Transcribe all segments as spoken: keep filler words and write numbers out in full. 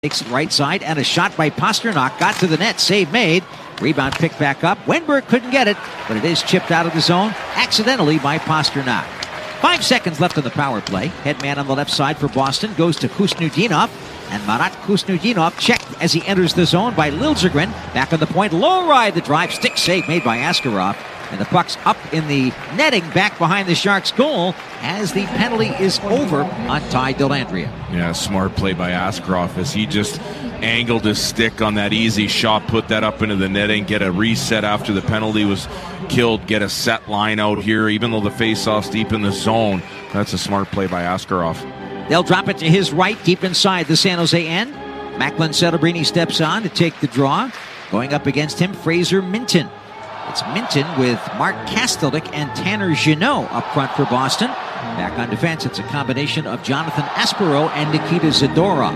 Takes right side, and a shot by Pastrnak. Got to the net. Save made. Rebound picked back up. Wenberg couldn't get it, but it is chipped out of the zone accidentally by Pastrnak. Five seconds left on the power play. Headman on the left side for Boston goes to Kusnudinov. And Marat Kusnudinov checked as he enters the zone by Liljegren. Back on the point. Low ride the drive. Stick save made by Askarov. And the puck's up in the netting back behind the Sharks' goal as the penalty is over on Ty Dellandrea. Yeah, smart play by Askarov as he just angled his stick on that easy shot, put that up into the netting, get a reset after the penalty was killed, get a set line out here, even though the face-off's deep in the zone. That's a smart play by Askarov. They'll drop it to his right, deep inside the San Jose end. Macklin Celebrini steps on to take the draw. Going up against him, Fraser Minten. It's Minten with Mark Kastelik and Tanner Jeannot up front for Boston. Back on defense, it's a combination of Jonathan Aspero and Nikita Zadorov.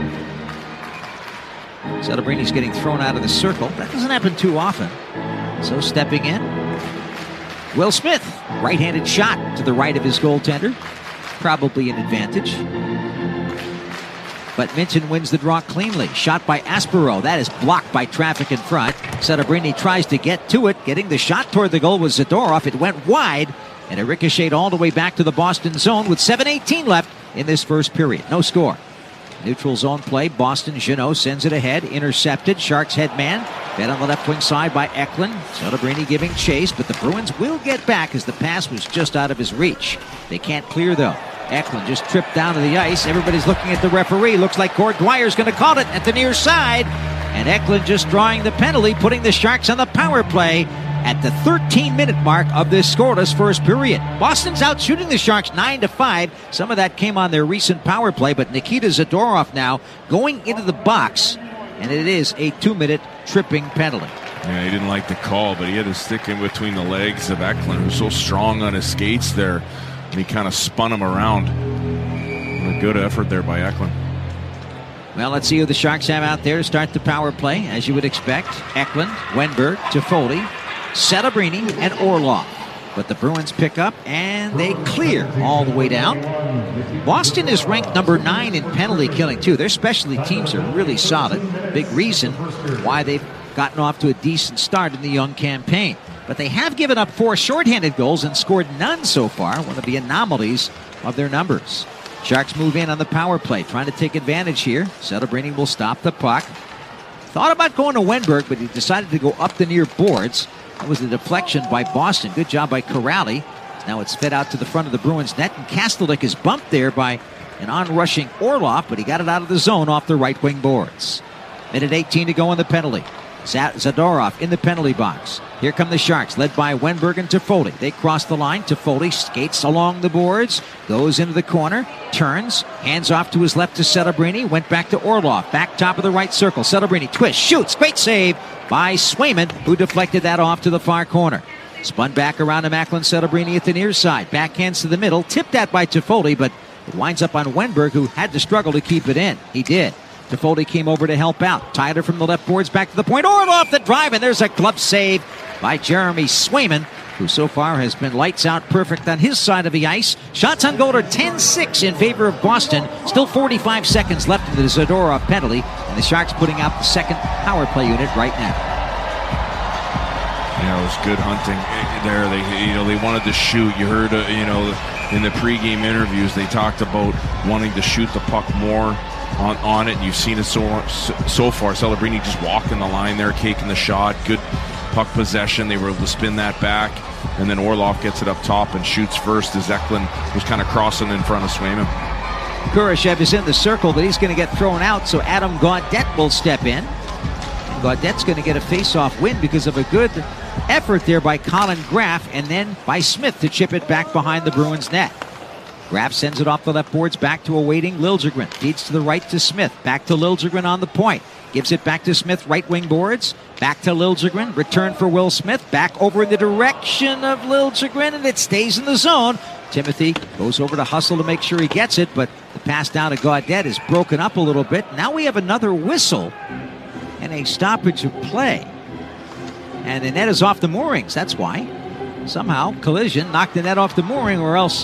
Celebrini's getting thrown out of the circle. That doesn't happen too often. So stepping in, Will Smith. Right-handed shot to the right of his goaltender. Probably an advantage. But Minten wins the draw cleanly. Shot by Aspero. That is blocked by traffic in front. Celebrini tries to get to it. Getting the shot toward the goal was Zadorov. It went wide, and it ricocheted all the way back to the Boston zone with seven eighteen left in this first period. No score. Neutral zone play. Boston Jeannot sends it ahead. Intercepted. Sharks headman. Fed on the left wing side by Eklund. Celebrini giving chase, but the Bruins will get back as the pass was just out of his reach. They can't clear, though. Eklund just tripped down to the ice. Everybody's looking at the referee. Looks like Gord Dwyer's going to call it at the near side. And Eklund just drawing the penalty, putting the Sharks on the power play at the thirteen-minute mark of this scoreless first period. Boston's out shooting the Sharks nine to five. Some of that came on their recent power play, but Nikita Zadorov now going into the box, and it is a two-minute tripping penalty. Yeah, he didn't like the call, but he had to stick in between the legs of Eklund, who's so strong on his skates there. And he kind of spun him around. A good effort there by Eklund. Well, let's see who the Sharks have out there to start the power play, as you would expect. Eklund, Wenberg, Toffoli, Celebrini, and Orlov. But the Bruins pick up, and they clear all the way down. Boston is ranked number nine in penalty killing, too. Their specialty teams are really solid. Big reason why they've gotten off to a decent start in the young campaign. But they have given up four shorthanded goals and scored none so far, one of the anomalies of their numbers. Sharks move in on the power play, trying to take advantage here. Celebrini will stop the puck. Thought about going to Wenberg, but he decided to go up the near boards. That was a deflection by Boston. Good job by Corrali. Now it's fed out to the front of the Bruins net, and Kastelik is bumped there by an on-rushing Orlov, but he got it out of the zone off the right wing boards. Minute eighteen to go in the penalty. Zadorov in the penalty box. Here come the Sharks, led by Wenberg and Toffoli. They cross the line. Toffoli skates along the boards, goes into the corner, turns, hands off to his left to Celebrini, went back to Orlov, back top of the right circle. Celebrini twists, shoots, great save by Swayman, who deflected that off to the far corner. Spun back around to Macklin Celebrini at the near side. Backhands to the middle, tipped that by Toffoli, but it winds up on Wenberg, who had to struggle to keep it in. He did. Toffoli came over to help out. Tyler from the left boards back to the point. Orlov the drive, and there's a glove save by Jeremy Swayman, who so far has been lights out perfect on his side of the ice. Shots on goal are ten six in favor of Boston. Still forty-five seconds left in the Zadorov penalty, and the Sharks putting out the second power play unit right now. Yeah, it was good hunting there. They, you know, they wanted to shoot. You heard, uh, you know, in the pregame interviews, they talked about wanting to shoot the puck more on, on it. And you've seen it so so far. Celebrini just walking the line there, taking the shot. Good puck possession. They were able to spin that back, and then Orlov gets it up top and shoots first as Eklund was kind of crossing in front of Swayman. Kurashev is in the circle, but he's going to get thrown out, so Adam Gaudette will step in. And Gaudette's going to get a face-off win because of a good effort there by Colin Graff, and then by Smith to chip it back behind the Bruins net. Graff sends it off the left boards back to a waiting Liljegren. Feeds to the right to Smith. Back to Liljegren on the point. Gives it back to Smith, right wing boards. Back to Liljegren. Return for Will Smith. Back over in the direction of Liljegren, and it stays in the zone. Timothy goes over to hustle to make sure he gets it, but the pass down to Gaudette is broken up a little bit. Now we have another whistle and a stoppage of play. And the net is off the moorings. That's why. Somehow, collision knocked the net off the mooring, or else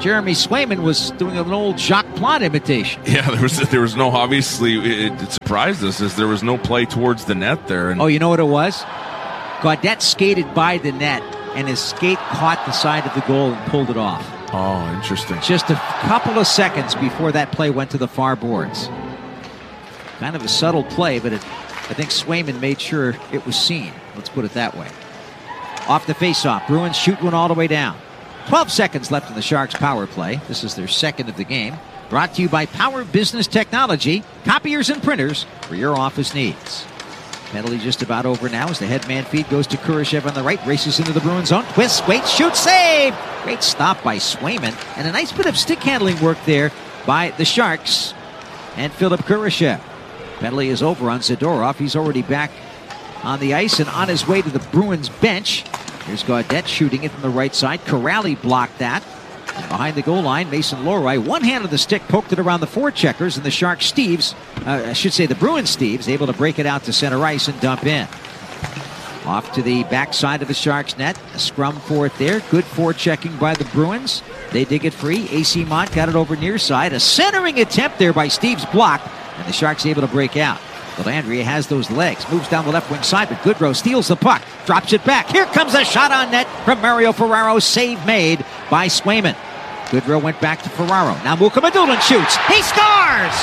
Jeremy Swayman was doing an old Jacques Plante imitation. Yeah, there was there was no, obviously, it, it surprised us as there was no play towards the net there. And oh, you know what it was? Gaudette skated by the net, and his skate caught the side of the goal and pulled it off. Oh, interesting. Just a couple of seconds before that play went to the far boards. Kind of a subtle play, but it, I think Swayman made sure it was seen. Let's put it that way. Off the faceoff, Bruins shoot one all the way down. twelve seconds left in the Sharks' power play. This is their second of the game. Brought to you by Power Business Technology, copiers and printers for your office needs. Penalty just about over now as the headman feed goes to Kurashev on the right, races into the Bruins zone, twists, waits, shoots, save! Great stop by Swayman, and a nice bit of stick handling work there by the Sharks and Philip Kurashev. Penalty is over on Zadorov. He's already back on the ice and on his way to the Bruins bench. Here's Gaudette shooting it from the right side. Corrali blocked that. And behind the goal line, Mason Lohrei, one hand of the stick, poked it around the forecheckers, and the Sharks Steves, uh, I should say the Bruins Steves, able to break it out to center ice and dump in. Off to the backside of the Sharks net. A scrum for it there. Good forechecking by the Bruins. They dig it free. A C Mont got it over near side. A centering attempt there by Steves blocked, and the Sharks able to break out. Dellandrea has those legs, moves down the left wing side, but Goodrow steals the puck, drops it back. Here comes a shot on net from Mario Ferraro. Save made by Swayman. Goodrow went back to Ferraro. Now Mukhamadullin shoots. He scores!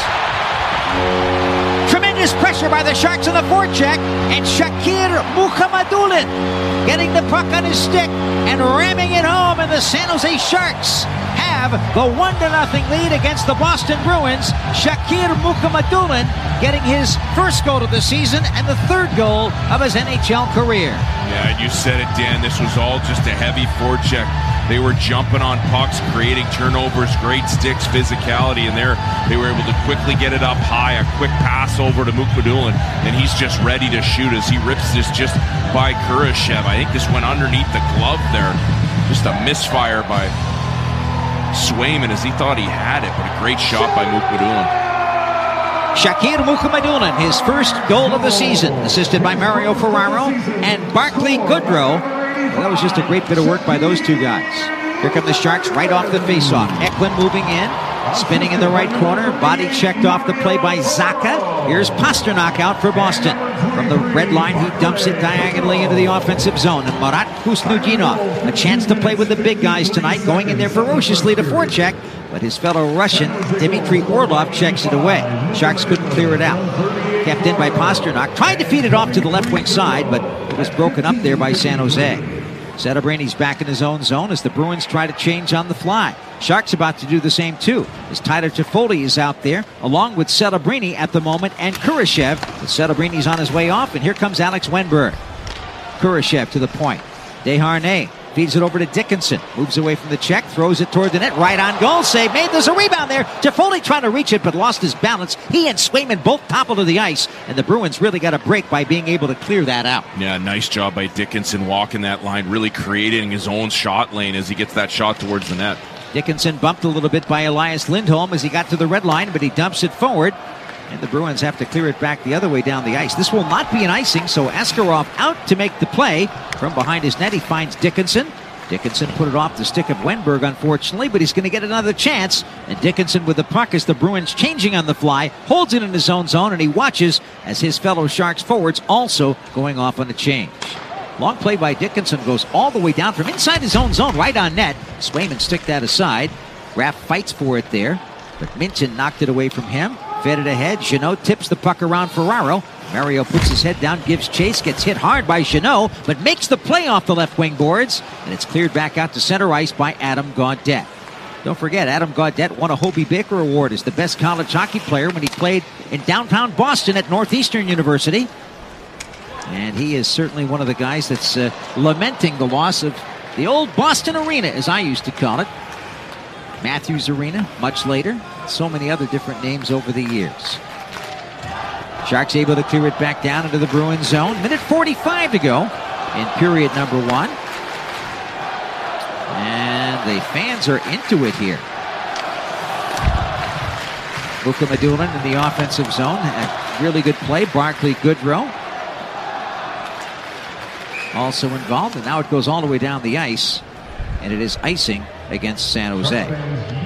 Tremendous pressure by the Sharks on the forecheck, and Shakir Mukhamadullin getting the puck on his stick and ramming it home, and the San Jose Sharks have the one to nothing lead against the Boston Bruins. Shakir Mukhamadullin getting his first goal of the season and the third goal of his N H L career. Yeah, and you said it, Dan. This was all just a heavy forecheck. They were jumping on pucks, creating turnovers, great sticks, physicality, and there they were able to quickly get it up high. A quick pass over to Mukhamadullin, and he's just ready to shoot as he rips this just by Kurashev. I think this went underneath the glove there. Just a misfire by Swayman as he thought he had it, but a great shot by Mukhamadullin. Shakir Mukhamadullin, his first goal of the season, assisted by Mario Ferraro and Barclay Goodrow. Well, that was just a great bit of work by those two guys. Here come the Sharks right off the faceoff. Eklund moving in, spinning in the right corner. Body checked off the play by Zacha. Here's Pasternak out for Boston. From the red line, he dumps it diagonally into the offensive zone. And Marat Kusnudinov, a chance to play with the big guys tonight, going in there ferociously to forecheck. But his fellow Russian, Dmitry Orlov, checks it away. Sharks couldn't clear it out. Kept in by Pasternak. Tried to feed it off to the left wing side, but it was broken up there by San Jose. Settebrini back in his own zone as the Bruins try to change on the fly. Sharks about to do the same too, as Tyler Toffoli is out there, along with Settebrini at the moment, and Kurashev. But Settebrini's on his way off, and here comes Alex Wenberg. Kurashev to the point. Desharnais feeds it over to Dickinson. Moves away from the check, throws it toward the net. Right on goal, save made. There's a rebound there. Toffoli trying to reach it, but lost his balance. He and Swayman both toppled to the ice, and the Bruins really got a break by being able to clear that out. Yeah, nice job by Dickinson walking that line, really creating his own shot lane as he gets that shot towards the net. Dickinson bumped a little bit by Elias Lindholm as he got to the red line, but he dumps it forward. And the Bruins have to clear it back the other way down the ice. This will not be an icing, so Askarov out to make the play. From behind his net, he finds Dickinson. Dickinson put it off the stick of Wenberg, unfortunately, but he's going to get another chance. And Dickinson with the puck as the Bruins changing on the fly, holds it in his own zone, and he watches as his fellow Sharks forwards also going off on a change. Long play by Dickinson goes all the way down from inside his own zone, right on net. Swayman stick that aside. Raff fights for it there, but Minton knocked it away from him. Fed it ahead. Jeannot tips the puck around Ferraro. Mario puts his head down, gives chase, gets hit hard by Jeannot, but makes the play off the left wing boards, and it's cleared back out to center ice by Adam Gaudette. Don't forget, Adam Gaudette won a Hobey Baker Award as the best college hockey player when he played in downtown Boston at Northeastern University. And he is certainly one of the guys that's uh, lamenting the loss of the old Boston Arena, as I used to call it. Matthews Arena, much later. So many other different names over the years. Sharks able to clear it back down into the Bruins zone. Minute forty-five to go in period number one. And the fans are into it here. Mukhamadullin in the offensive zone. A really good play. Barclay Goodrow also involved. And now it goes all the way down the ice. And it is icing against San Jose.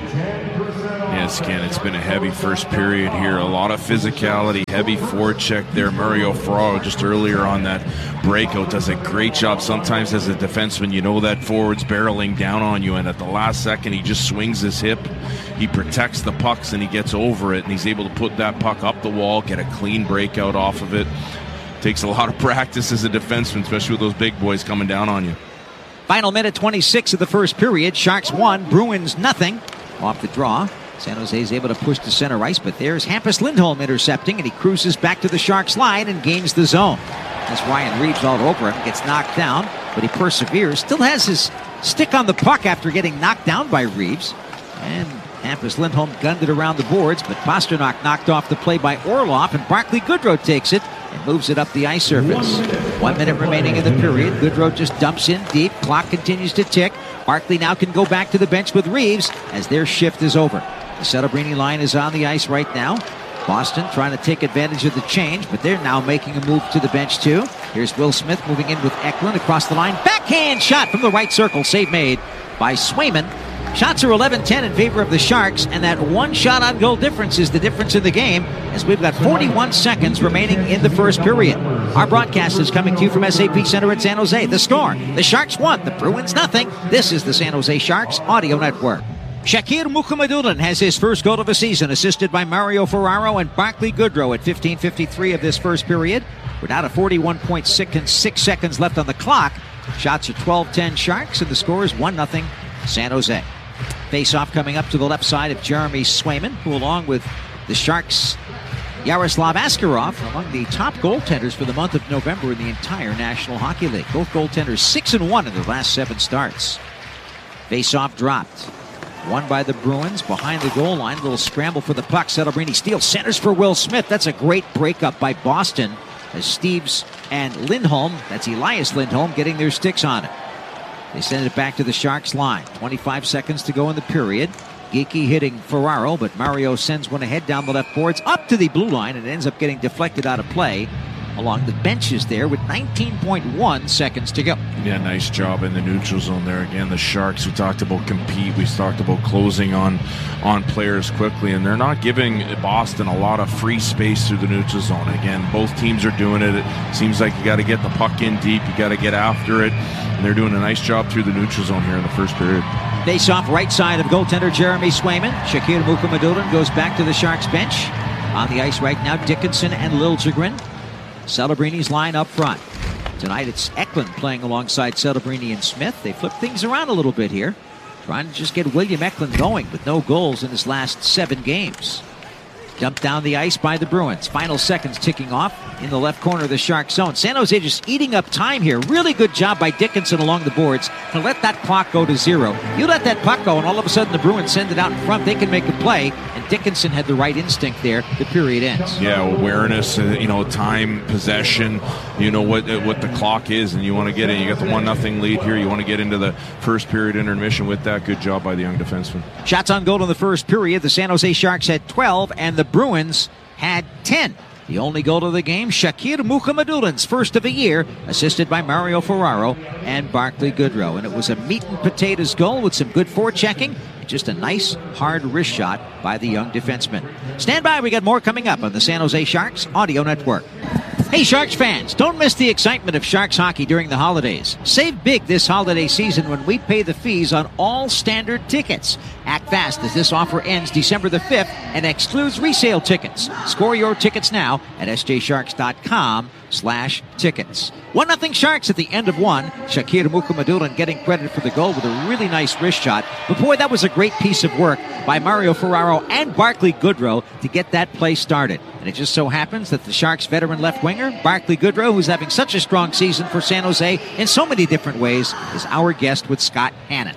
Yes, Ken, it's been a heavy first period here. A lot of physicality, heavy forecheck there. Mario Ferraro just earlier on that breakout does a great job. Sometimes as a defenseman, you know that forward's barreling down on you, and at the last second, he just swings his hip. He protects the pucks, and he gets over it, and he's able to put that puck up the wall, get a clean breakout off of it. Takes a lot of practice as a defenseman, especially with those big boys coming down on you. Final minute twenty-six of the first period. Sharks one, Bruins nothing. Off the draw. San Jose is able to push to center ice, but there's Hampus Lindholm intercepting, and he cruises back to the Sharks line and gains the zone. As Ryan Reeves all over him, gets knocked down, but he perseveres. Still has his stick on the puck after getting knocked down by Reeves. And Hampus Lindholm gunned it around the boards, but Pasternak knocked off the play by Orlov, and Barclay Goodrow takes it and moves it up the ice surface. One minute remaining in the period. Goodrow just dumps in deep. Clock continues to tick. Barclay now can go back to the bench with Reeves as their shift is over. The Celebrini line is on the ice right now. Boston trying to take advantage of the change, but they're now making a move to the bench too. Here's Will Smith moving in with Eklund across the line. Backhand shot from the right circle. Save made by Swayman. Shots are eleven ten in favor of the Sharks, and that one shot on goal difference is the difference in the game, as we've got forty-one seconds remaining in the first period. Our broadcast is coming to you from S A P Center in San Jose. The score, the Sharks one, the Bruins nothing. This is the San Jose Sharks Audio Network. Shakir Mukhamadullin has his first goal of the season, assisted by Mario Ferraro and Barclay Goodrow at fifteen fifty-three of this first period. We're down to forty-one point six seconds left on the clock. Shots are twelve ten Sharks, and the score is one nothing San Jose. Face-off coming up to the left side of Jeremy Swayman, who along with the Sharks' Yaroslav Askarov, among the top goaltenders for the month of November in the entire National Hockey League. Both goaltenders six and one in their last seven starts. Face-off dropped. Won by the Bruins behind the goal line. A little scramble for the puck. Celebrini steals, centers for Will Smith. That's a great breakup by Boston as Steeves and Lindholm, that's Elias Lindholm, getting their sticks on it. They send it back to the Sharks line. twenty-five seconds to go in the period. Geekie hitting Ferraro, but Mario sends one ahead down the left boards up to the blue line, and it ends up getting deflected out of play along the benches there with nineteen point one seconds to go. Yeah, nice job in the neutral zone there. Again, the Sharks, we talked about compete. We talked about closing on, on players quickly, and they're not giving Boston a lot of free space through the neutral zone. Again, both teams are doing it. It seems like you got to get the puck in deep. You got to get after it, and they're doing a nice job through the neutral zone here in the first period. Face off right side of goaltender Jeremy Swayman. Shakir Mukhamadullin goes back to the Sharks bench. On the ice right now, Dickinson and Liljegren. Celebrini's line up front. Tonight it's Eklund playing alongside Celebrini and Smith. They flip things around a little bit here, trying to just get William Eklund going with no goals in his last seven games. Dumped down the ice by the Bruins. Final seconds ticking off in the left corner of the Shark zone. San Jose just eating up time here. Really good job by Dickinson along the boards to let that clock go to zero. You let that puck go, and all of a sudden the Bruins send it out in front. They can make a play, and Dickinson had the right instinct there. The period ends. Yeah, awareness, uh, you know, time, possession. You know what uh, what the clock is, and you want to get in. You got the one nothing lead here. You want to get into the first period intermission with that. Good job by the young defenseman. Shots on goal in the first period. The San Jose Sharks had twelve, and the Bruins had ten. The only goal of the game, Shakir Mukhamadullin's first of the year, assisted by Mario Ferraro and Barclay Goodrow. And it was a meat and potatoes goal with some good forechecking and just a nice, hard wrist shot by the young defenseman. Stand by, we got more coming up on the San Jose Sharks Audio Network. Hey Sharks fans, don't miss the excitement of Sharks hockey during the holidays. Save big this holiday season when we pay the fees on all standard tickets. Act fast as this offer ends December the fifth and excludes resale tickets. Score your tickets now at s j sharks dot com slash tickets. one nothing Sharks at the end of one. Shakir Mukhamadulin getting credit for the goal with a really nice wrist shot. But boy, that was a great piece of work by Mario Ferraro and Barclay Goodrow to get that play started. And it just so happens that the Sharks veteran left winger, Barclay Goodrow, who's having such a strong season for San Jose in so many different ways, is our guest with Scott Hannon.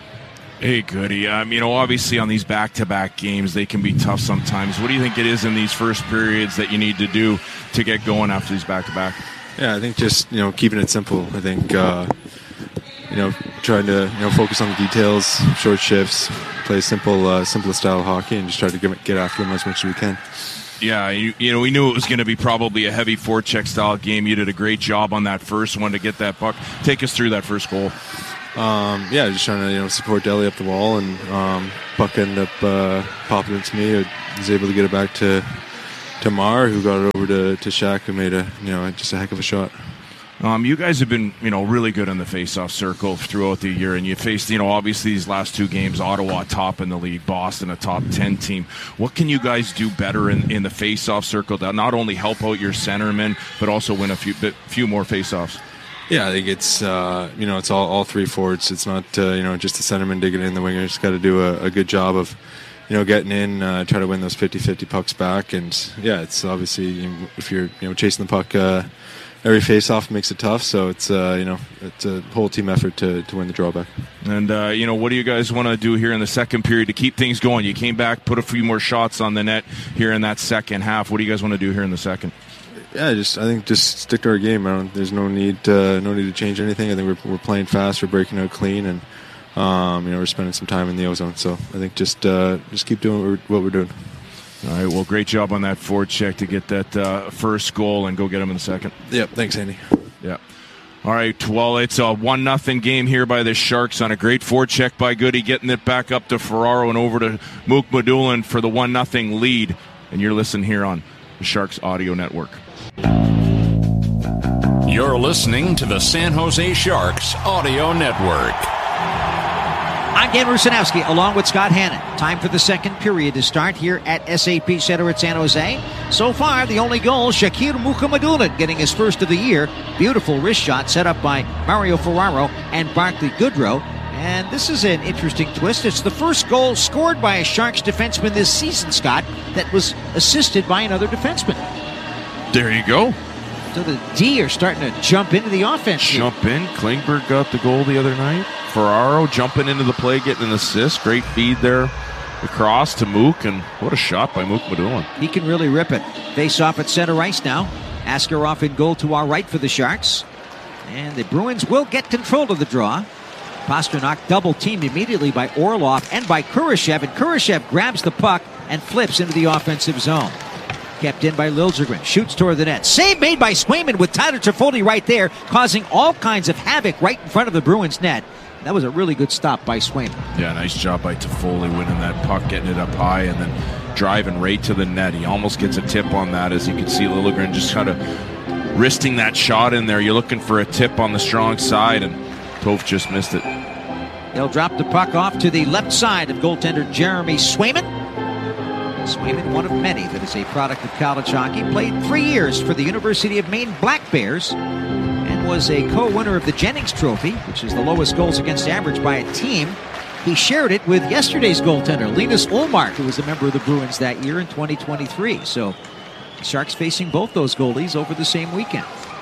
Hey, Goody. Um, you know, obviously on these back-to-back games, they can be tough sometimes. What do you think it is in these first periods that you need to do to get going after these back-to-back? Yeah, I think just, you know, keeping it simple. I think, uh, you know, trying to, you know, focus on the details, short shifts, play simple, uh, simple style hockey, and just try to get, get after them as much as we can. Yeah, you, you know, we knew it was going to be probably a heavy forecheck style game. You did a great job on that first one to get that puck. Take us through that first goal. um, yeah, just trying to you know support Delhi up the wall, and um, puck ended up uh, popping into me. I was able to get it back to to Mar, who got it over to to Shaq, who made a you know just a heck of a shot. Um, you guys have been, you know, really good in the face-off circle throughout the year, and you faced, you know, obviously these last two games, Ottawa top in the league, Boston a top ten team. What can you guys do better in, in the face-off circle to not only help out your centermen, but also win a few bit, few more face-offs? Yeah, I think it's uh, you know it's all, all three forwards. It's not uh, you know just the centerman digging in. The wingers got to do a, a good job of you know getting in, uh, try to win those fifty-fifty pucks back, and yeah, it's obviously you know, if you're you know chasing the puck. Uh, Every face-off makes it tough, so it's uh, you know it's a whole team effort to, to win the drawback. And uh, you know, what do you guys want to do here in the second period to keep things going? You came back, put a few more shots on the net here in that second half. What do you guys want to do here in the second? Yeah, just I think just stick to our game. I don't, there's no need uh, no need to change anything. I think we're we're playing fast, we're breaking out clean, and um, you know we're spending some time in the ozone. So I think just uh, just keep doing what we're, what we're doing. All right, well, great job on that forward check to get that uh, first goal and go get him in the second. Yep, thanks, Andy. Yeah. All right, well, it's a one nothing game here by the Sharks on a great forward check by Goody, getting it back up to Ferraro and over to Mukhamadullin for the one nothing lead. And you're listening here on the Sharks Audio Network. You're listening to the San Jose Sharks Audio Network. I'm Dan Rusanowski along with Scott Hannon. Time for the second period to start here at S A P Center at San Jose. So far, the only goal, Shakir Mukhamadullin getting his first of the year. Beautiful wrist shot set up by Mario Ferraro and Barclay Goodrow. And this is an interesting twist. It's the first goal scored by a Sharks defenseman this season, Scott, that was assisted by another defenseman. There you go. So the D are starting to jump into the offense here. Jump in. Klingberg got the goal the other night. Ferraro jumping into the play, getting an assist. Great feed there across to Mook, and what a shot by Mukhamadullin. He can really rip it. Face off at center ice now. Askarov in goal to our right for the Sharks. And the Bruins will get control of the draw. Pastrnak double teamed immediately by Orlov and by Kurashev, and Kurashev grabs the puck and flips into the offensive zone. Kept in by Liljegren, shoots toward the net. Save made by Swayman with Tyler Toffoli right there, causing all kinds of havoc right in front of the Bruins net. That was a really good stop by Swayman. Yeah, nice job by Toffoli winning that puck, getting it up high, and then driving right to the net. He almost gets a tip on that, as you can see Liljegren just kind of wristing that shot in there. You're looking for a tip on the strong side, and Toff just missed it. They'll drop the puck off to the left side of goaltender Jeremy Swayman. Swayman, one of many that is a product of college hockey, played three years for the University of Maine Black Bears and was a co-winner of the Jennings Trophy, which is the lowest goals against average by a team. He shared it with yesterday's goaltender, Linus Ullmark, who was a member of the Bruins that year in twenty twenty-three. So the Sharks facing both those goalies over the same weekend.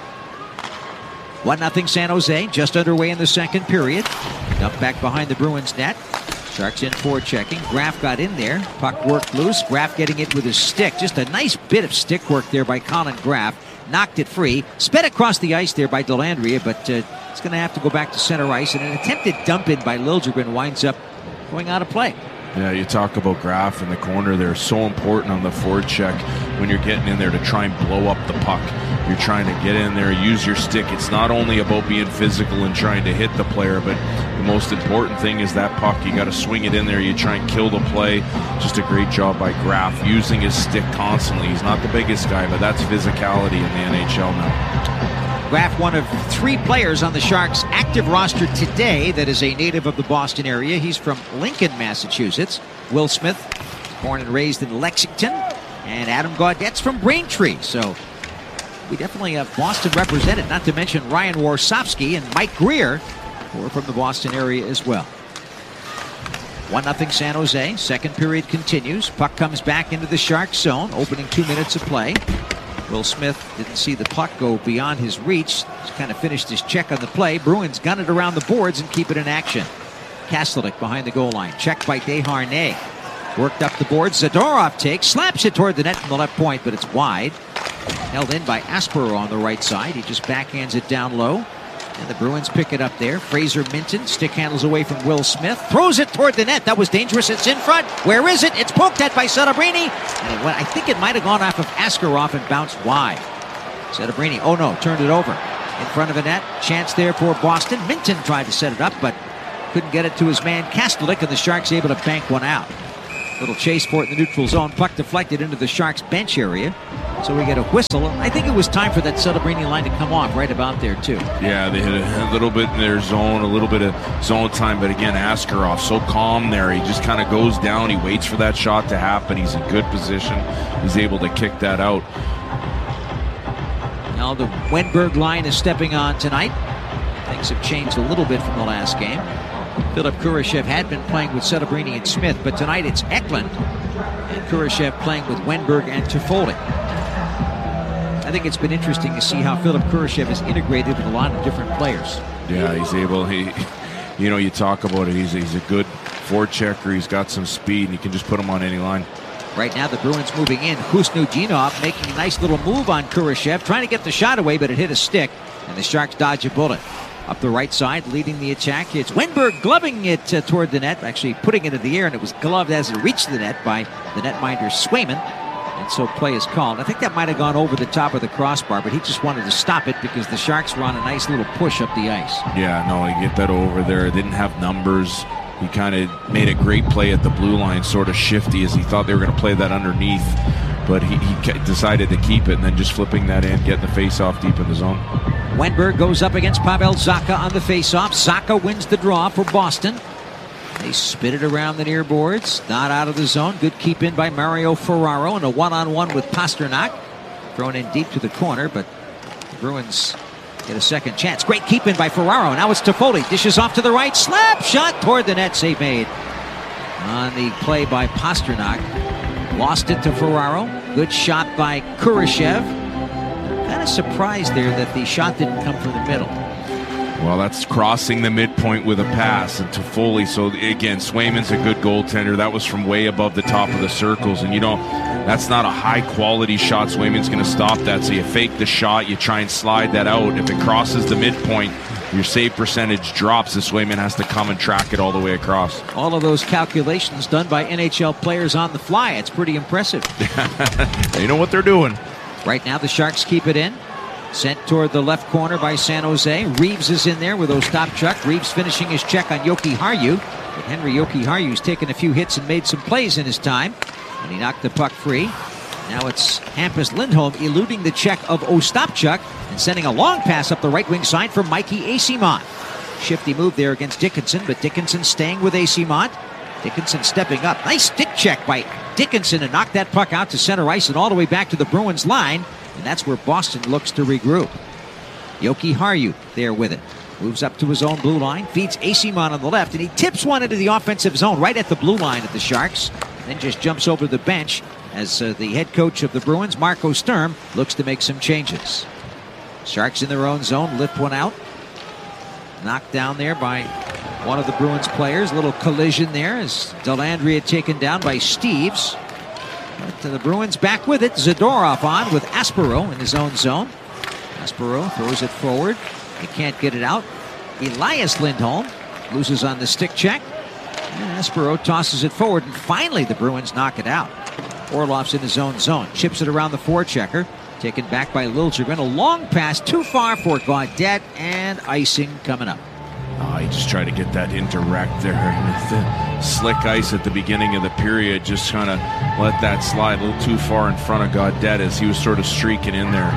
one nothing San Jose, just underway in the second period. Dumped back behind the Bruins net. Sharks in forward checking. Graf got in there. Puck worked loose. Graf getting it with his stick. Just a nice bit of stick work there by Colin Graf. Knocked it free. Sped across the ice there by Dellandrea, but uh, it's going to have to go back to center ice. And an attempted dump in by Liljegren winds up going out of play. Yeah, you talk about Graf in the corner there. So important on the forward check when you're getting in there to try and blow up the puck. You're trying to get in there, use your stick. It's not only about being physical and trying to hit the player, but the most important thing is that puck. You got to swing it in there. You try and kill the play. Just a great job by Graf using his stick constantly. He's not the biggest guy, but that's physicality in the N H L now. Graf, one of three players on the Sharks' active roster today that is a native of the Boston area. He's from Lincoln, Massachusetts. Will Smith, born and raised in Lexington. And Adam Gaudette's from Braintree. So we definitely have Boston represented, not to mention Ryan Warsofsky and Mike Greer, who are from the Boston area as well. one nothing San Jose. Second period continues. Puck comes back into the Sharks zone, opening two minutes of play. Will Smith didn't see the puck go beyond his reach. Just kind of finished his check on the play. Bruins gun it around the boards and keep it in action. Kastelik behind the goal line. Checked by Desharnais. Worked up the boards. Zadorov takes, slaps it toward the net from the left point, but it's wide. Held in by Asper on the right side. He just backhands it down low. And the Bruins pick it up there. Fraser Minton stick handles away from Will Smith. Throws it toward the net. That was dangerous. It's in front. Where is it? It's poked at by Celebrini. And it went, I think it might have gone off of Askarov and bounced wide. Celebrini, oh no, turned it over. in front of the net. Chance there for Boston. Minton tried to set it up, but couldn't get it to his man Kastelik, and the Sharks able to bank one out. Little chase for it in the neutral zone. Puck deflected into the Sharks bench area. So we get a whistle. I think it was time for that Celebrini line to come off right about there, too. Yeah, they hit a little bit in their zone, a little bit of zone time. But again, Askarov, so calm there. He just kind of goes down. He waits for that shot to happen. He's in good position. He's able to kick that out. Now the Wenberg line is stepping on tonight. Things have changed a little bit from the last game. Philip Kurashev had been playing with Celebrini and Smith, but tonight it's Eklund and Kurashev playing with Wenberg and Toffoli. I think it's been interesting to see how Philip Kurashev is integrated with a lot of different players. Yeah, he's able, he, you know, you talk about it, he's, he's a good forechecker, he's got some speed, and you can just put him on any line. Right now the Bruins moving in. Khusnutdinov making a nice little move on Kurashev, trying to get the shot away, but it hit a stick, and the Sharks dodge a bullet. Up the right side, leading the attack, it's Wenberg gloving it uh, toward the net, actually putting it in the air, and it was gloved as it reached the net by the netminder Swayman, and so play is called. I think that might have gone over the top of the crossbar, but he just wanted to stop it because the Sharks were on a nice little push up the ice. Yeah, no, he get that over there. Didn't have numbers. He kind of made a great play at the blue line, sort of shifty, as he thought they were going to play that underneath, but he, he decided to keep it, and then just flipping that in, getting the face-off deep in the zone. Wenberg goes up against Pavel Zacha on the faceoff. Zacha wins the draw for Boston. They spit it around the near boards. Not out of the zone. Good keep in by Mario Ferraro and a one-on-one with Pasternak. Thrown in deep to the corner, but the Bruins get a second chance. Great keep in by Ferraro. Now it's Toffoli. Dishes off to the right. Slap shot toward the net. Save made on the play by Pasternak. Lost it to Ferraro. Good shot by Kurashev. Kind of surprised there that the shot didn't come from the middle. Well, that's crossing the midpoint with a pass and Toffoli. So again, Swayman's a good goaltender. That was from way above the top of the circles, and you know that's not a high quality shot. Swayman's going to stop that. So you fake the shot, you try and slide that out. If it crosses the midpoint, your save percentage drops, as Swayman has to come and track it all the way across. All of those calculations done by N H L players on the fly. It's pretty impressive. They know what they're doing. Right now the Sharks keep it in. Sent toward the left corner by San Jose. Reeves is in there with Ostapchuk. Reeves finishing his check on Jokiharju. But Henry Jokiharju's taken a few hits and made some plays in his time. And he knocked the puck free. Now it's Hampus Lindholm eluding the check of Ostapchuk and sending a long pass up the right wing side for Mikey Eyssimont. Shifty move there against Dickinson, but Dickinson staying with Eyssimont. Dickinson stepping up. Nice stick check by Dickinson to knock that puck out to center ice and all the way back to the Bruins line. And that's where Boston looks to regroup. Jokiharju there with it. Moves up to his own blue line. Feeds Eyssimont on the left. And he tips one into the offensive zone right at the blue line of the Sharks. Then just jumps over the bench as uh, the head coach of the Bruins, Marco Sturm, looks to make some changes. Sharks in their own zone. Lift one out. Knocked down there by one of the Bruins players. A little collision there as Dellandrea taken down by Steeves. But the Bruins back with it. Zadorov on with Aspero in his own zone. Aspero throws it forward. He can't get it out. Elias Lindholm loses on the stick check. And Aspero tosses it forward. And finally the Bruins knock it out. Orlov's in his own zone. Chips it around the forechecker. Taken back by Liljegren. A long pass too far for Gaudette, and icing coming up. Oh, he just tried to get that indirect there. The slick ice at the beginning of the period, just kind of let that slide a little too far in front of Gaudette as he was sort of streaking in there.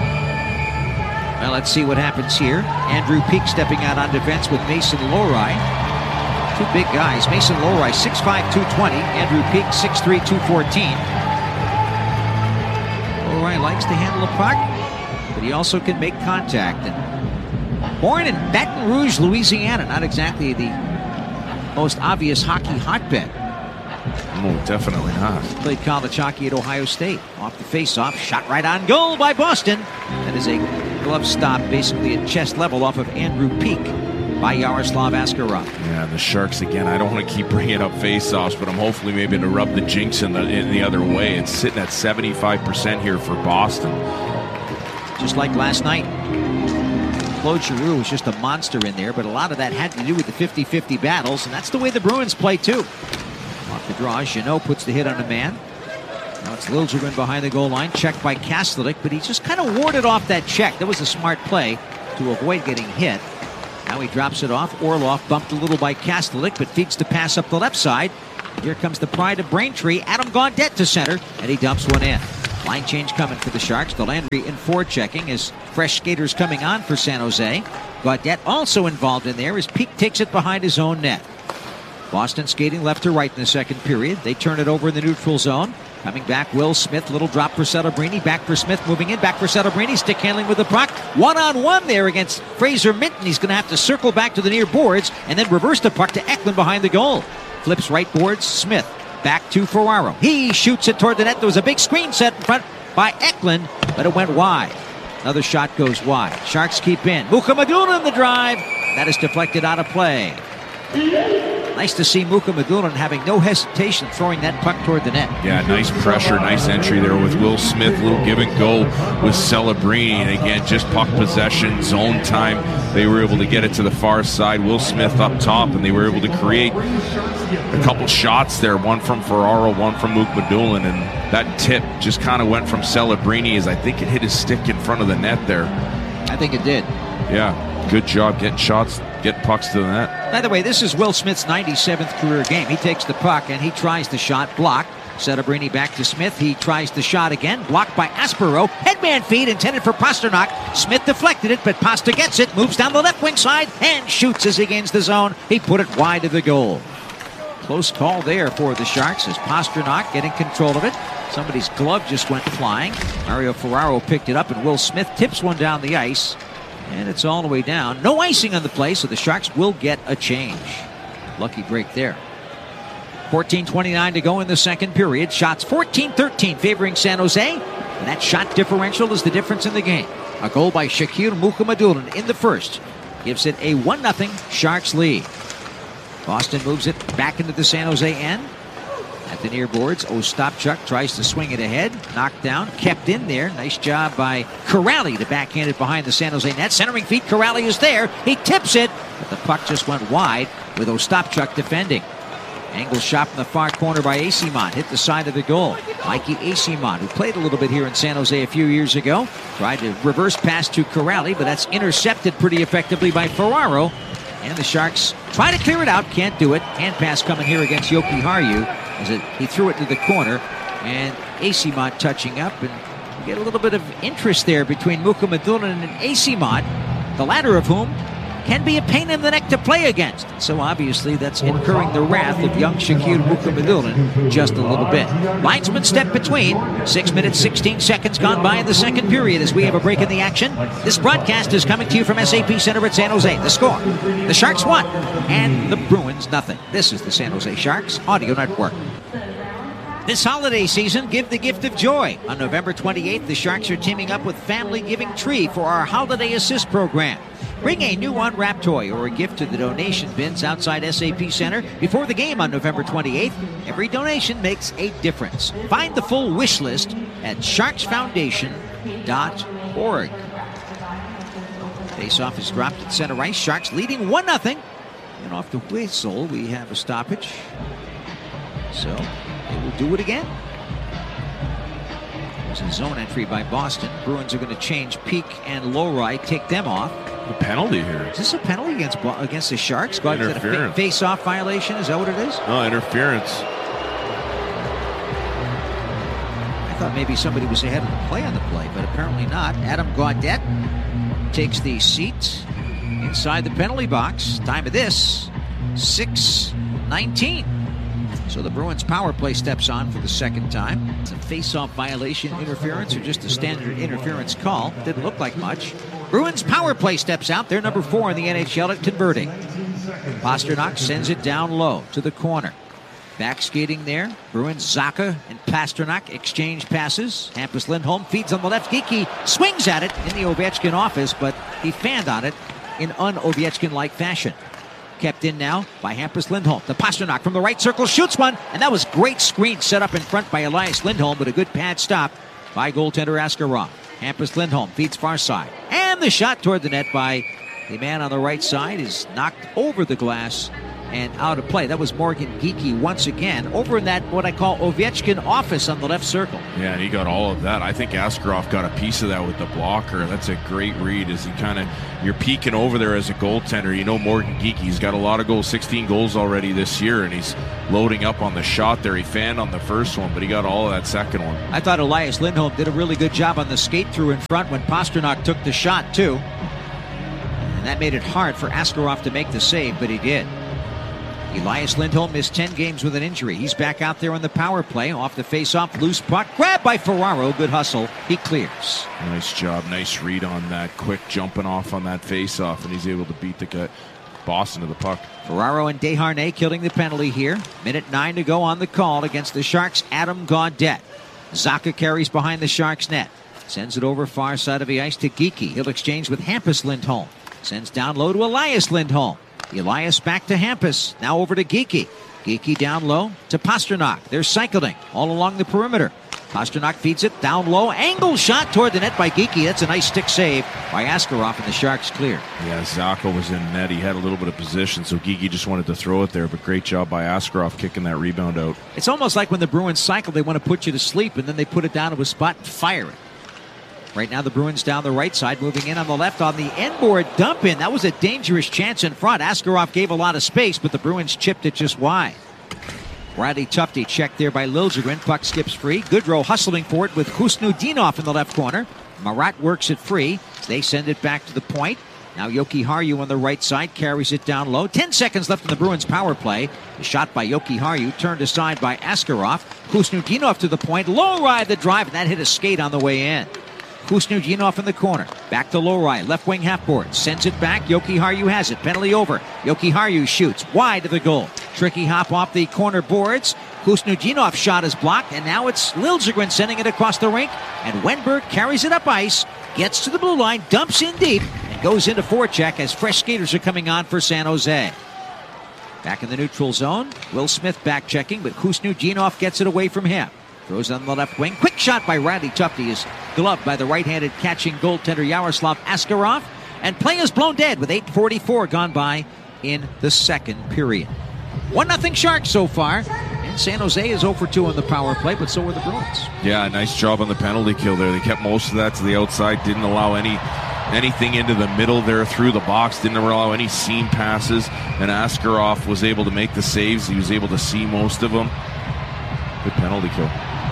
Well, let's see what happens here. Andrew Peak stepping out on defense with Mason Lohrei. Two big guys. Mason Lohrei, six five, two twenty. Andrew Peak, six three, two fourteen. Lohrei likes to handle the puck, but he also can make contact. And born in Baton Rouge, Louisiana, not exactly the most obvious hockey hotbed. Oh, definitely not. Played college hockey at Ohio State. Off the face-off, shot right on goal by Boston. That is a glove stop, basically at chest level off of Andrew Peak by Yaroslav Askarov. Yeah, the Sharks again. I don't want to keep bringing up face-offs, but I'm hopefully maybe to rub the jinx in the, in the other way. It's sitting at seventy-five percent here for Boston. Just like last night. Claude Giroux was just a monster in there, but a lot of that had to do with the fifty fifty battles, and that's the way the Bruins play too. Off the draw, Jeannot puts the hit on a man. Now it's Liljegren behind the goal line, checked by Kastelik, but he just kind of warded off that check. That was a smart play. to avoid getting hit. Now he drops it off. Orlov bumped a little by Kastelik, but feeds the pass up the left side. Here comes the pride of Braintree, Adam Gaudette to center, and he dumps one in. Line change coming for the Sharks. Delandry in forechecking as fresh skaters coming on for San Jose. Gaudette also involved in there as Peak takes it behind his own net. Boston skating left to right in the second period. They turn it over in the neutral zone. Coming back, Will Smith. Little drop for Celebrini. Back for Smith. Moving in. Back for Celebrini. Stick handling with the puck. One-on-one there against Fraser Minton. He's going to have to circle back to the near boards and then reverse the puck to Eklund behind the goal. Flips right boards. Smith. Back to Ferraro. He shoots it toward the net. There was a big screen set in front by Eklund, but it went wide. Another shot goes wide. Sharks keep in. Mukhamadullin the drive. That is deflected out of play. Nice to see Mukhamadullin having no hesitation throwing that puck toward the net. Yeah, nice pressure, nice entry there with Will Smith. Little give and go with Celebrini. And again, just puck possession, zone time. They were able to get it to the far side. Will Smith up top, and they were able to create a couple shots there. One from Ferraro, one from Mukhamadullin. And that tip just kind of went from Celebrini as I think it hit his stick in front of the net there. I think it did. Yeah, good job getting shots, getting pucks to the net. By the way, this is Will Smith's ninety-seventh career game. He takes the puck and he tries the shot, blocked. Celebrini back to Smith. He tries the shot again, blocked by Aspero. Headman feed intended for Pasternak. Smith deflected it, but Pasta gets it, moves down the left wing side, and shoots as he gains the zone. He put it wide of the goal. Close call there for the Sharks as Pasternak getting control of it. Somebody's glove just went flying. Mario Ferraro picked it up, and Will Smith tips one down the ice. And it's all the way down. No icing on the play, so the Sharks will get a change. Lucky break there. fourteen twenty-nine to go in the second period. Shots fourteen thirteen favoring San Jose. And that shot differential is the difference in the game. A goal by Shakir Mukhamadullin in the first gives it a one nothing Sharks lead. Boston moves it back into the San Jose end. At the near boards, Ostapchuk tries to swing it ahead. Knocked down, kept in there. Nice job by Corrali to backhand it behind the San Jose net. Centering feet, Corrali is there. He tips it, but the puck just went wide with Ostapchuk defending. Angle shot from the far corner by Asimont. Hit the side of the goal. Mikey Asimont, who played a little bit here in San Jose a few years ago, tried to reverse pass to Corrali, but that's intercepted pretty effectively by Ferraro. And the Sharks try to clear it out, can't do it. Hand pass coming here against Yoki Haru as it, he threw it to the corner. And Asimont touching up, and you get a little bit of interest there between Mukhamadullin and Asimont, the latter of whom can be a pain in the neck to play against. So obviously that's incurring the wrath of young Shakir Mukhamadullin just a little bit. Linesman step between. Six minutes, sixteen seconds gone by in the second period as we have a break in the action. This broadcast is coming to you from S A P Center at San Jose. The score, the Sharks one and the Bruins nothing. This is the San Jose Sharks Audio Network. This holiday season, give the gift of joy. On November twenty-eighth, the Sharks are teaming up with Family Giving Tree for our Holiday Assist program. Bring a new unwrapped toy or a gift to the donation bins outside S A P Center before the game on November twenty-eighth. Every donation makes a difference. Find the full wish list at sharks foundation dot org. Face-off is dropped at center ice. Sharks leading one nothing. And off the whistle, we have a stoppage. So they will do it again. There's a zone entry by Boston. Bruins are going to change Peak and Lowry, take them off. The penalty here. Is this a penalty against against the Sharks? Go ahead, is that a fa- face-off violation? Is that what it is? No, interference. I thought maybe somebody was ahead of the play on the play, but apparently not. Adam Gaudette takes the seat inside the penalty box. Time of this, six nineteen. So the Bruins power play steps on for the second time. It's a face-off violation, interference, or just a standard interference call. Didn't look like much. Bruins power play steps out. They're number four in the N H L at converting. Pasternak sends it down low to the corner. Back skating there. Bruins, Zacha and Pasternak exchange passes. Hampus Lindholm feeds on the left. Geeky swings at it in the Ovechkin office, but he fanned on it in un-Ovechkin-like fashion. Kept in now by Hampus Lindholm. The Pasternak from the right circle shoots one, and that was great screen set up in front by Elias Lindholm, but a good pad stop by goaltender Askarov. Hampus Lindholm feeds far side, and the shot toward the net by the man on the right side is knocked over the glass and out of play. That was Morgan Geekie once again over in that what I call Ovechkin office on the left circle. Yeah, and he got all of that. I think Askarov got a piece of that with the blocker. That's a great read as he kind of, you're peeking over there as a goaltender. You know Morgan Geekie's got a lot of goals, sixteen goals already this year, and he's loading up on the shot there. He fanned on the first one, but he got all of that second one. I thought Elias Lindholm did a really good job on the skate through in front when Pasternak took the shot too. And that made it hard for Askarov to make the save, but he did. Elias Lindholm missed ten games with an injury. He's back out there on the power play. Off the face-off, loose puck. Grabbed by Ferraro. Good hustle. He clears. Nice job. Nice read on that. Quick jumping off on that face-off, and he's able to beat the guy, Boston to the puck. Ferraro and Desharnais killing the penalty here. Minute nine to go on the call against the Sharks' Adam Gaudette. Zacha carries behind the Sharks' net. Sends it over far side of the ice to Geekie. He'll exchange with Hampus Lindholm. Sends down low to Elias Lindholm. Elias back to Hampus. Now over to Geekie. Geekie down low to Pasternak. They're cycling all along the perimeter. Pasternak feeds it down low. Angle shot toward the net by Geekie. That's a nice stick save by Askarov, and the Sharks clear. Yeah, Zacha was in net. He had a little bit of position, so Geekie just wanted to throw it there, but great job by Askarov kicking that rebound out. It's almost like when the Bruins cycle, they want to put you to sleep, and then they put it down to a spot and fire it. Right now the Bruins down the right side, moving in on the left on the end board dump in. That was a dangerous chance in front. Askarov gave a lot of space, but the Bruins chipped it just wide. Bradley Tufte checked there by Liljegren. Puck skips free. Goodrow hustling for it with Kusnudinov in the left corner. Marat works it free. They send it back to the point. Now Yoki Haru on the right side carries it down low. Ten seconds left in the Bruins power play. The shot by Yoki Haru turned aside by Askarov. Kusnudinov to the point. Low ride the drive, and that hit a skate on the way in. Kusnudinov in the corner. Back to Lowry. Left wing half board. Sends it back. Yoki Haru has it. Penalty over. Yoki Haru shoots wide of the goal. Tricky hop off the corner boards. Kusnudinov shot is blocked, and now it's Liljegren sending it across the rink. And Wenberg carries it up ice. Gets to the blue line. Dumps in deep. And goes into forecheck as fresh skaters are coming on for San Jose. Back in the neutral zone. Will Smith back checking, but Kusnudinov gets it away from him. Throws on the left wing. Quick shot by Radley Tufte is gloved by the right-handed catching goaltender Yaroslav Askarov. And play is blown dead with eight forty-four gone by in the second period. one nothing Sharks so far. And San Jose is oh for two on the power play, but so are the Bruins. Yeah, nice job on the penalty kill there. They kept most of that to the outside. Didn't allow any anything into the middle there through the box. Didn't allow any seam passes. And Askarov was able to make the saves. He was able to see most of them. Good penalty kill.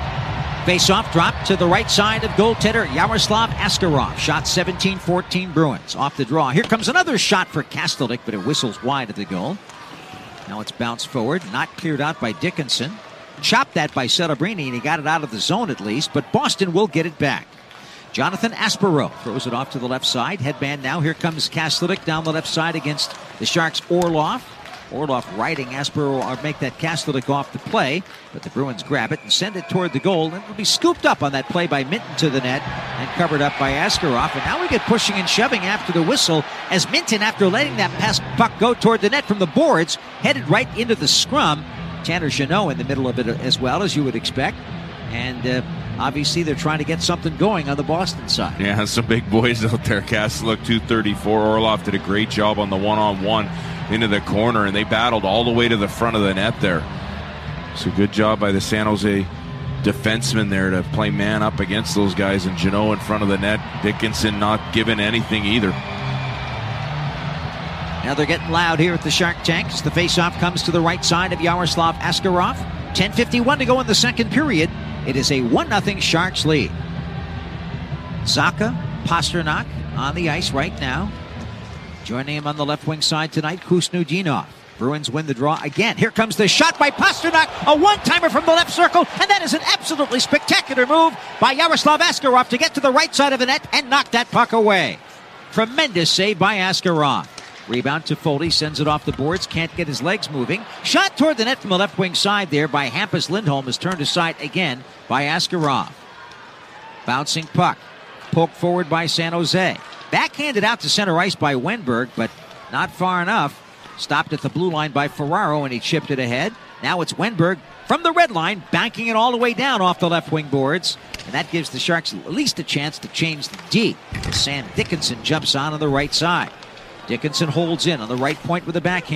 Face-off drop to the right side of goaltender Yaroslav Askarov. Shot seventeen fourteen Bruins. Off the draw. Here comes another shot for Kastelik, but it whistles wide of the goal. Now it's bounced forward. Not cleared out by Dickinson. Chopped that by Celebrini, and he got it out of the zone at least, but Boston will get it back. Jonathan Aspero throws it off to the left side. Headband now. Here comes Kastelik down the left side against the Sharks' Orlov. Orlov riding Aspero or make that Kastelik off the play, but the Bruins grab it and send it toward the goal, and it'll be scooped up on that play by Minton to the net and covered up by Askarov. And now we get pushing and shoving after the whistle as Minton, after letting that pass puck go toward the net from the boards, headed right into the scrum. Tanner Jeannot in the middle of it as well, as you would expect. And uh, obviously they're trying to get something going on the Boston side. Yeah, some big boys out there. Kastelik two thirty-four. Orlov did a great job on the one-on-one into the corner, and they battled all the way to the front of the net there. So good job by the San Jose defenseman there to play man up against those guys, and Jeannot in front of the net. Dickinson not giving anything either. Now they're getting loud here at the Shark Tank as the faceoff comes to the right side of Yaroslav Askarov. ten fifty-one to go in the second period. It is a one nothing Sharks lead. Zacha, Pasternak on the ice right now. Joining him on the left wing side tonight, Kusnudinov. Bruins win the draw again. Here comes the shot by Pasternak. A one-timer from the left circle, and that is an absolutely spectacular move by Yaroslav Askarov to get to the right side of the net and knock that puck away. Tremendous save by Askarov. Rebound to Foley, sends it off the boards, can't get his legs moving. Shot toward the net from the left wing side there by Hampus Lindholm is turned aside again by Askarov. Bouncing puck. Poked forward by San Jose. Backhanded out to center ice by Wenberg, but not far enough. Stopped at the blue line by Ferraro, and he chipped it ahead. Now it's Wenberg from the red line, banking it all the way down off the left wing boards. And that gives the Sharks at least a chance to change the D. Sam Dickinson jumps on on the right side. Dickinson holds in on the right point with a backhand.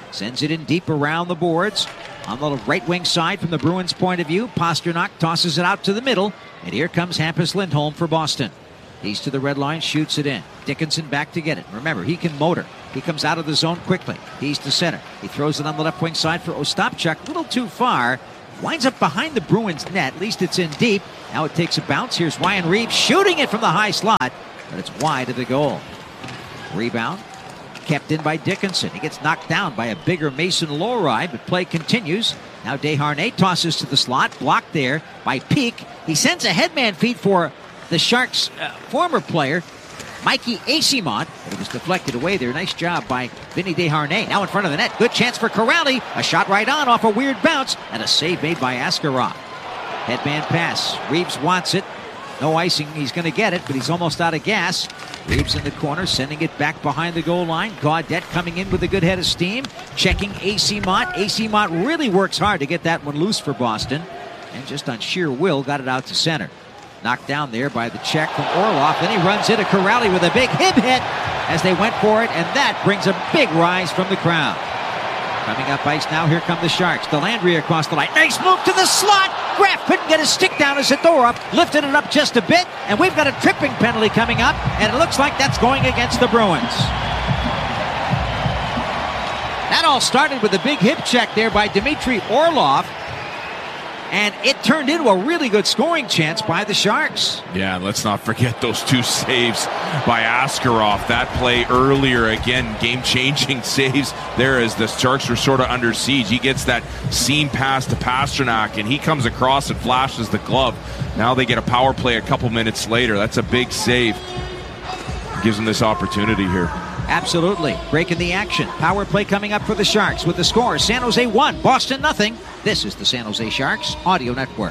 Sends it in deep around the boards. On the right wing side from the Bruins' point of view, Pasternak tosses it out to the middle. And here comes Hampus Lindholm for Boston. He's to the red line, shoots it in. Dickinson back to get it. Remember, he can motor. He comes out of the zone quickly. He's to center. He throws it on the left wing side for Ostapchuk. A little too far. Winds up behind the Bruins net. At least it's in deep. Now it takes a bounce. Here's Ryan Reeves shooting it from the high slot. But it's wide of the goal. Rebound. Kept in by Dickinson. He gets knocked down by a bigger Mason Lohrei, but play continues. Now Desharnais tosses to the slot. Blocked there by Peak. He sends a headman feed for the Sharks' uh, former player, Mikey Eyssimont, but it was deflected away there. Nice job by Vinny Desharnais. Now in front of the net. Good chance for Corrali. A shot right on off a weird bounce, and a save made by Askarov. Headman pass. Reeves wants it. No icing. He's going to get it, but he's almost out of gas. Reeves in the corner, sending it back behind the goal line. Gaudette coming in with a good head of steam. Checking Eyssimont. Eyssimont really works hard to get that one loose for Boston. And just on sheer will, got it out to center. Knocked down there by the check from Orlov. Then he runs into Corrali with a big hip hit as they went for it, and that brings a big rise from the crowd. Coming up ice now, here come the Sharks. Delandry across the line. Nice move to the slot. Graff couldn't get his stick down as Zadorov lifted it up just a bit, and we've got a tripping penalty coming up, and it looks like that's going against the Bruins. That all started with a big hip check there by Dmitry Orlov, and it turned into a really good scoring chance by the Sharks. Yeah, let's not forget those two saves by Askarov. That play earlier, again, game-changing saves there as the Sharks were sort of under siege. He gets that seam pass to Pasternak, and he comes across and flashes the glove. Now they get a power play a couple minutes later. That's a big save. Gives them this opportunity here. Absolutely. Breaking the action. Power play coming up for the Sharks with the score. San Jose one, Boston nothing. This is the San Jose Sharks Audio Network.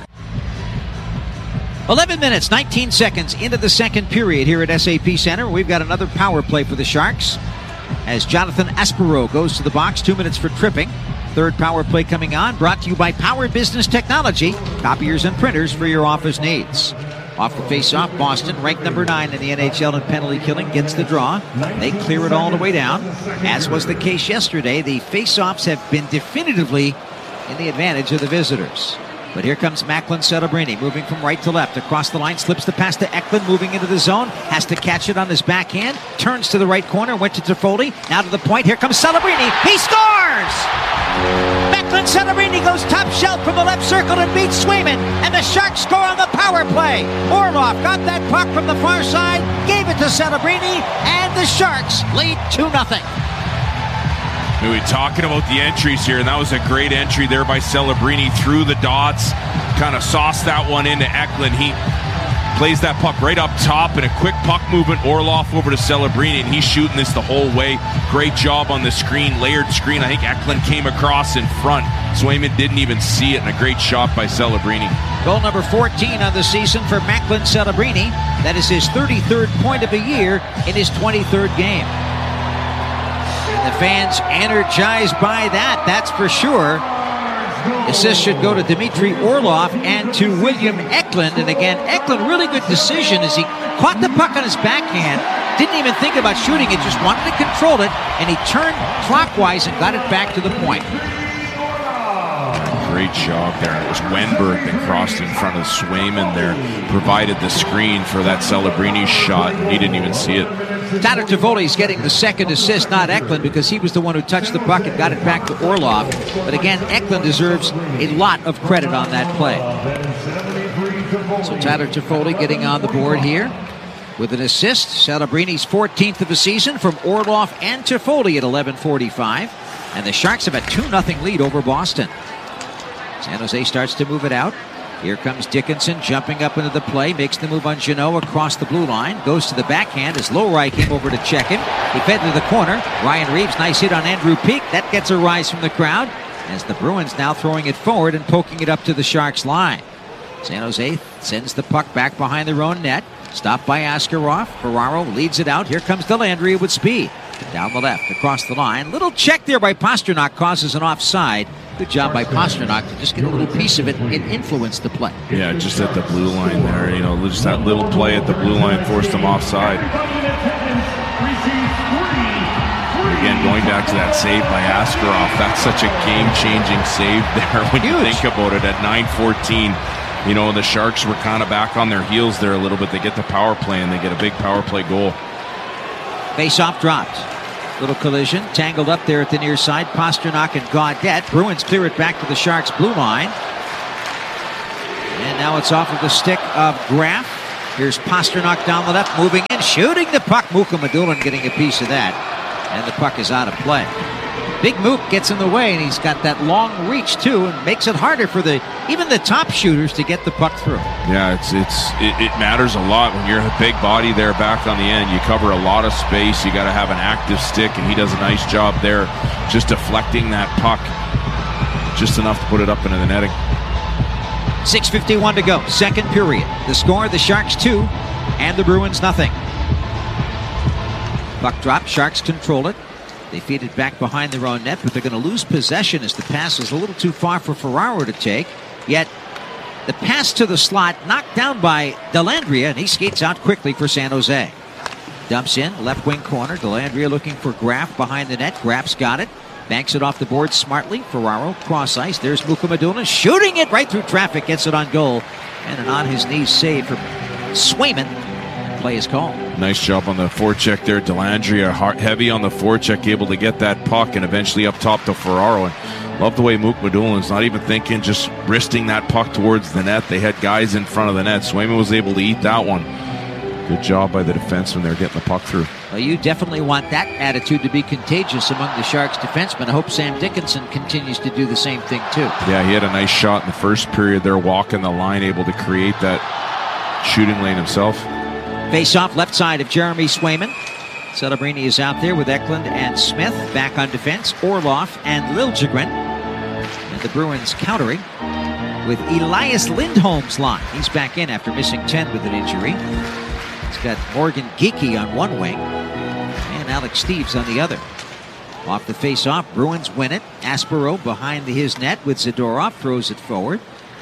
eleven minutes, nineteen seconds into the second period here at S A P Center. We've got another power play for the Sharks as Jonathan Aspero goes to the box. Two minutes for tripping. Third power play coming on, brought to you by Power Business Technology. Copiers and printers for your office needs. Off the face-off, Boston, ranked number nine in the N H L in penalty killing, gets the draw. They clear it all the way down. As was the case yesterday, the face-offs have been definitively in the advantage of the visitors. But here comes Macklin Celebrini, moving from right to left. Across the line, slips the pass to Eklund, moving into the zone. Has to catch it on his backhand. Turns to the right corner, went to Toffoli. Now to the point, here comes Celebrini. He scores! Macklin Celebrini goes top shelf from the left circle and beats Swayman. And the Sharks score on the power play. Orlov got that puck from the far side, gave it to Celebrini, and the Sharks lead two nothing. We were talking about the entries here, and that was a great entry there by Celebrini through the dots. Kind of sauced that one into Eklund. He plays that puck right up top, and a quick puck movement. Orlov over to Celebrini, and he's shooting this the whole way. Great job on the screen, layered screen. I think Eklund came across in front. Swayman didn't even see it, and a great shot by Celebrini. Goal number fourteen on the season for Macklin Celebrini. That is his thirty-third point of the year in his twenty-third game. The fans energized by that, that's for sure. Assist should go to Dmitry Orlov and to William Eklund. And again, Eklund, really good decision as he caught the puck on his backhand. Didn't even think about shooting it, just wanted to control it. And he turned clockwise and got it back to the point. Great job there. It was Wenberg that crossed in front of Swayman there. Provided the screen for that Celebrini shot. He didn't even see it. Tyler Toffoli's getting the second assist, not Eklund, because he was the one who touched the puck and got it back to Orlov. But again, Eklund deserves a lot of credit on that play. So Tyler Toffoli getting on the board here with an assist. Celebrini's fourteenth of the season from Orlov and Toffoli at eleven forty-five. And the Sharks have a two nothing lead over Boston. San Jose starts to move it out. Here comes Dickinson jumping up into the play, makes the move on Jeannot across the blue line, goes to the backhand as Lohrei came over to check him. He fed to the corner. Ryan Reeves, nice hit on Andrew Peak. That gets a rise from the crowd as the Bruins now throwing it forward and poking it up to the Sharks line. San Jose sends the puck back behind their own net. Stopped by Askarov. Ferraro leads it out. Here comes Dellandrea with speed. Down the left, across the line. Little check there by Pasternak causes an offside. Good job by Pasternak to just get a little piece of it and influence the play. Yeah, just at the blue line there. You know, just that little play at the blue line forced him offside. Again, going back to that save by Askarov, that's such a game-changing save there when Huge. you think about it at nine fourteen. You know, the Sharks were kind of back on their heels there a little bit. They get the power play, and they get a big power play goal. Face-off dropped. Little collision, tangled up there at the near side. Pastrnak and Gaudette. Bruins clear it back to the Sharks' blue line. And now it's off of the stick of Graf. Here's Pastrnak down the left, moving in, shooting the puck. Mukhamadullin getting a piece of that. And the puck is out of play. Big Mook gets in the way, and he's got that long reach, too, and makes it harder for the even the top shooters to get the puck through. Yeah, it's it's it, it matters a lot when you're a big body there back on the end. You cover a lot of space. You got to have an active stick, and he does a nice job there just deflecting that puck just enough to put it up into the netting. six fifty-one to go, second period. The score, the Sharks two, and the Bruins nothing. Puck drop, Sharks control it. They feed it back behind their own net, but they're going to lose possession as the pass is a little too far for Ferraro to take. Yet, the pass to the slot knocked down by Dellandrea, and he skates out quickly for San Jose. Dumps in, left wing corner. Dellandrea looking for Graf behind the net. Graf's got it. Banks it off the board smartly. Ferraro, cross ice. There's Mukhamadullin shooting it right through traffic. Gets it on goal. And an on-his-knees save from Swayman. Play is called. Nice job on the forecheck there. Dellandrea heavy on the forecheck, able to get that puck and eventually up top to Ferraro. And love the way Mukhamadulin's not even thinking, just wristing that puck towards the net. They had guys in front of the net. Swayman was able to eat that one. Good job by the defenseman there getting the puck through. Well, you definitely want that attitude to be contagious among the Sharks defensemen. I hope Sam Dickinson continues to do the same thing too. Yeah, he had a nice shot in the first period there, walking the line, able to create that shooting lane himself. Face-off left side of Jeremy Swayman. Celebrini is out there with Eklund and Smith. Back on defense, Orlov and Liljegren. And the Bruins countering with Elias Lindholm's line. He's back in after missing ten with an injury. He's got Morgan Geekie on one wing and Alex Steeves on the other. Off the face-off, Bruins win it. Aspero behind his net with Zadorov, throws it forward.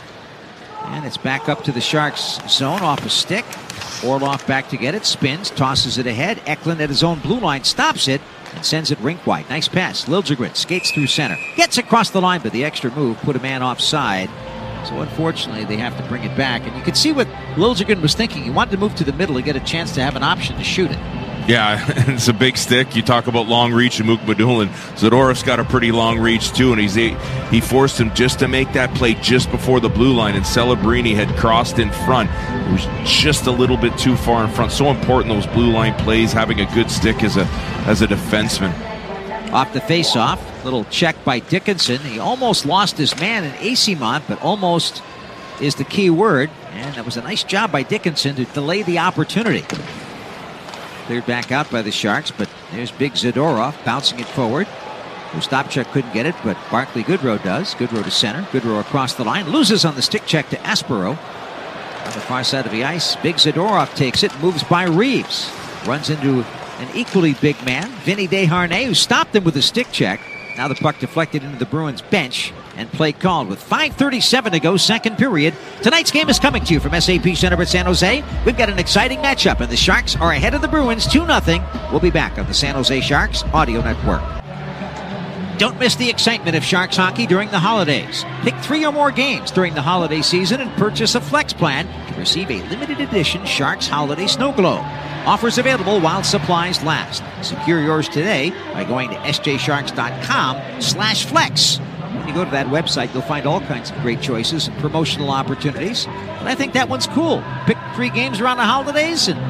And it's back up to the Sharks zone off a stick. Orlov back to get it, spins, tosses it ahead. Eklund at his own blue line stops it and sends it rink wide. Nice pass. Liljegren skates through center. Gets across the line, but the extra move put a man offside. So unfortunately, they have to bring it back. And you can see what Liljegren was thinking. He wanted to move to the middle to get a chance to have an option to shoot it. Yeah, it's a big stick. You talk about long reach and Mukhamadullin. Zadorov's got a pretty long reach too, and he's he forced him just to make that play just before the blue line, and Celebrini had crossed in front. It was just a little bit too far in front. So important, those blue line plays, having a good stick as a as a defenseman. Off the face-off, little check by Dickinson. He almost lost his man in Asimont, but almost is the key word. And that was a nice job by Dickinson to delay the opportunity. Cleared back out by the Sharks, but there's big Zadorov bouncing it forward. Ostapchuk couldn't get it, but Barclay Goodrow does. Goodrow to center. Goodrow across the line. Loses on the stick check to Aspero. On the far side of the ice, big Zadorov takes it, moves by Reeves. Runs into an equally big man, Vinny Desharnais, who stopped him with a stick check. Now the puck deflected into the Bruins bench and play called with five thirty-seven to go, second period. Tonight's game is coming to you from S A P Center at San Jose. We've got an exciting matchup, and the Sharks are ahead of the Bruins two nothing. We'll be back on the San Jose Sharks Audio Network. Don't miss the excitement of Sharks hockey during the holidays. Pick three or more games during the holiday season and purchase a Flex plan to receive a limited edition Sharks Holiday Snow Globe. Offers available while supplies last. Secure yours today by going to s j sharks dot com slash flex. When you go to that website, you'll find all kinds of great choices and promotional opportunities. And I think that one's cool. Pick three games around the holidays and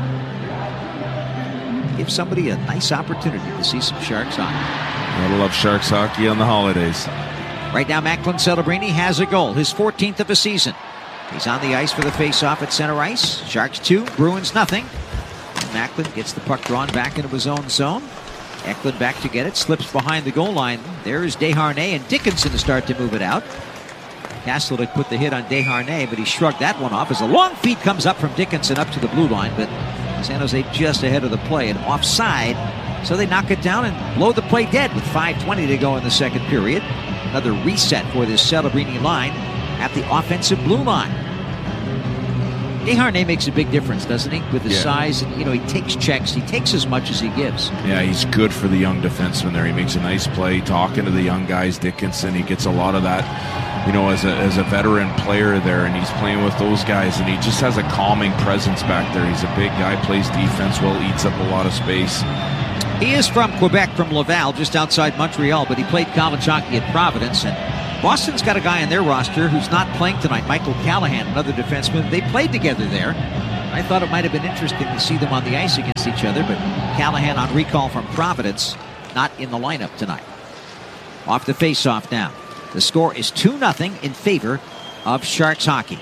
give somebody a nice opportunity to see some Sharks hockey. Gotta love Sharks hockey on the holidays. Right now, Macklin Celebrini has a goal, his fourteenth of the season. He's on the ice for the face-off at center ice. Sharks two, Bruins nothing. And Macklin gets the puck drawn back into his own zone. Eklund back to get it, slips behind the goal line. There is Desharnais and Dickinson to start to move it out. Castleton put the hit on Desharnais, but he shrugged that one off as a long feed comes up from Dickinson up to the blue line, but San Jose just ahead of the play and offside. So they knock it down and blow the play dead with five twenty to go in the second period. Another reset for this Celebrini line at the offensive blue line. Desharnais makes a big difference, doesn't he? With his Yeah. size, and you know, he takes checks. He takes as much as he gives. Yeah, he's good for the young defenseman there. He makes a nice play talking to the young guys, Dickinson. He gets a lot of that, you know, as a, as a veteran player there, and he's playing with those guys, and he just has a calming presence back there. He's a big guy, plays defense well, eats up a lot of space. He is from Quebec, from Laval, just outside Montreal, but he played college hockey at Providence. And Boston's got a guy on their roster who's not playing tonight, Michael Callahan, another defenseman. They played together there. I thought it might have been interesting to see them on the ice against each other, but Callahan on recall from Providence, not in the lineup tonight. Off the face-off now. The score is two nothing in favor of Sharks hockey.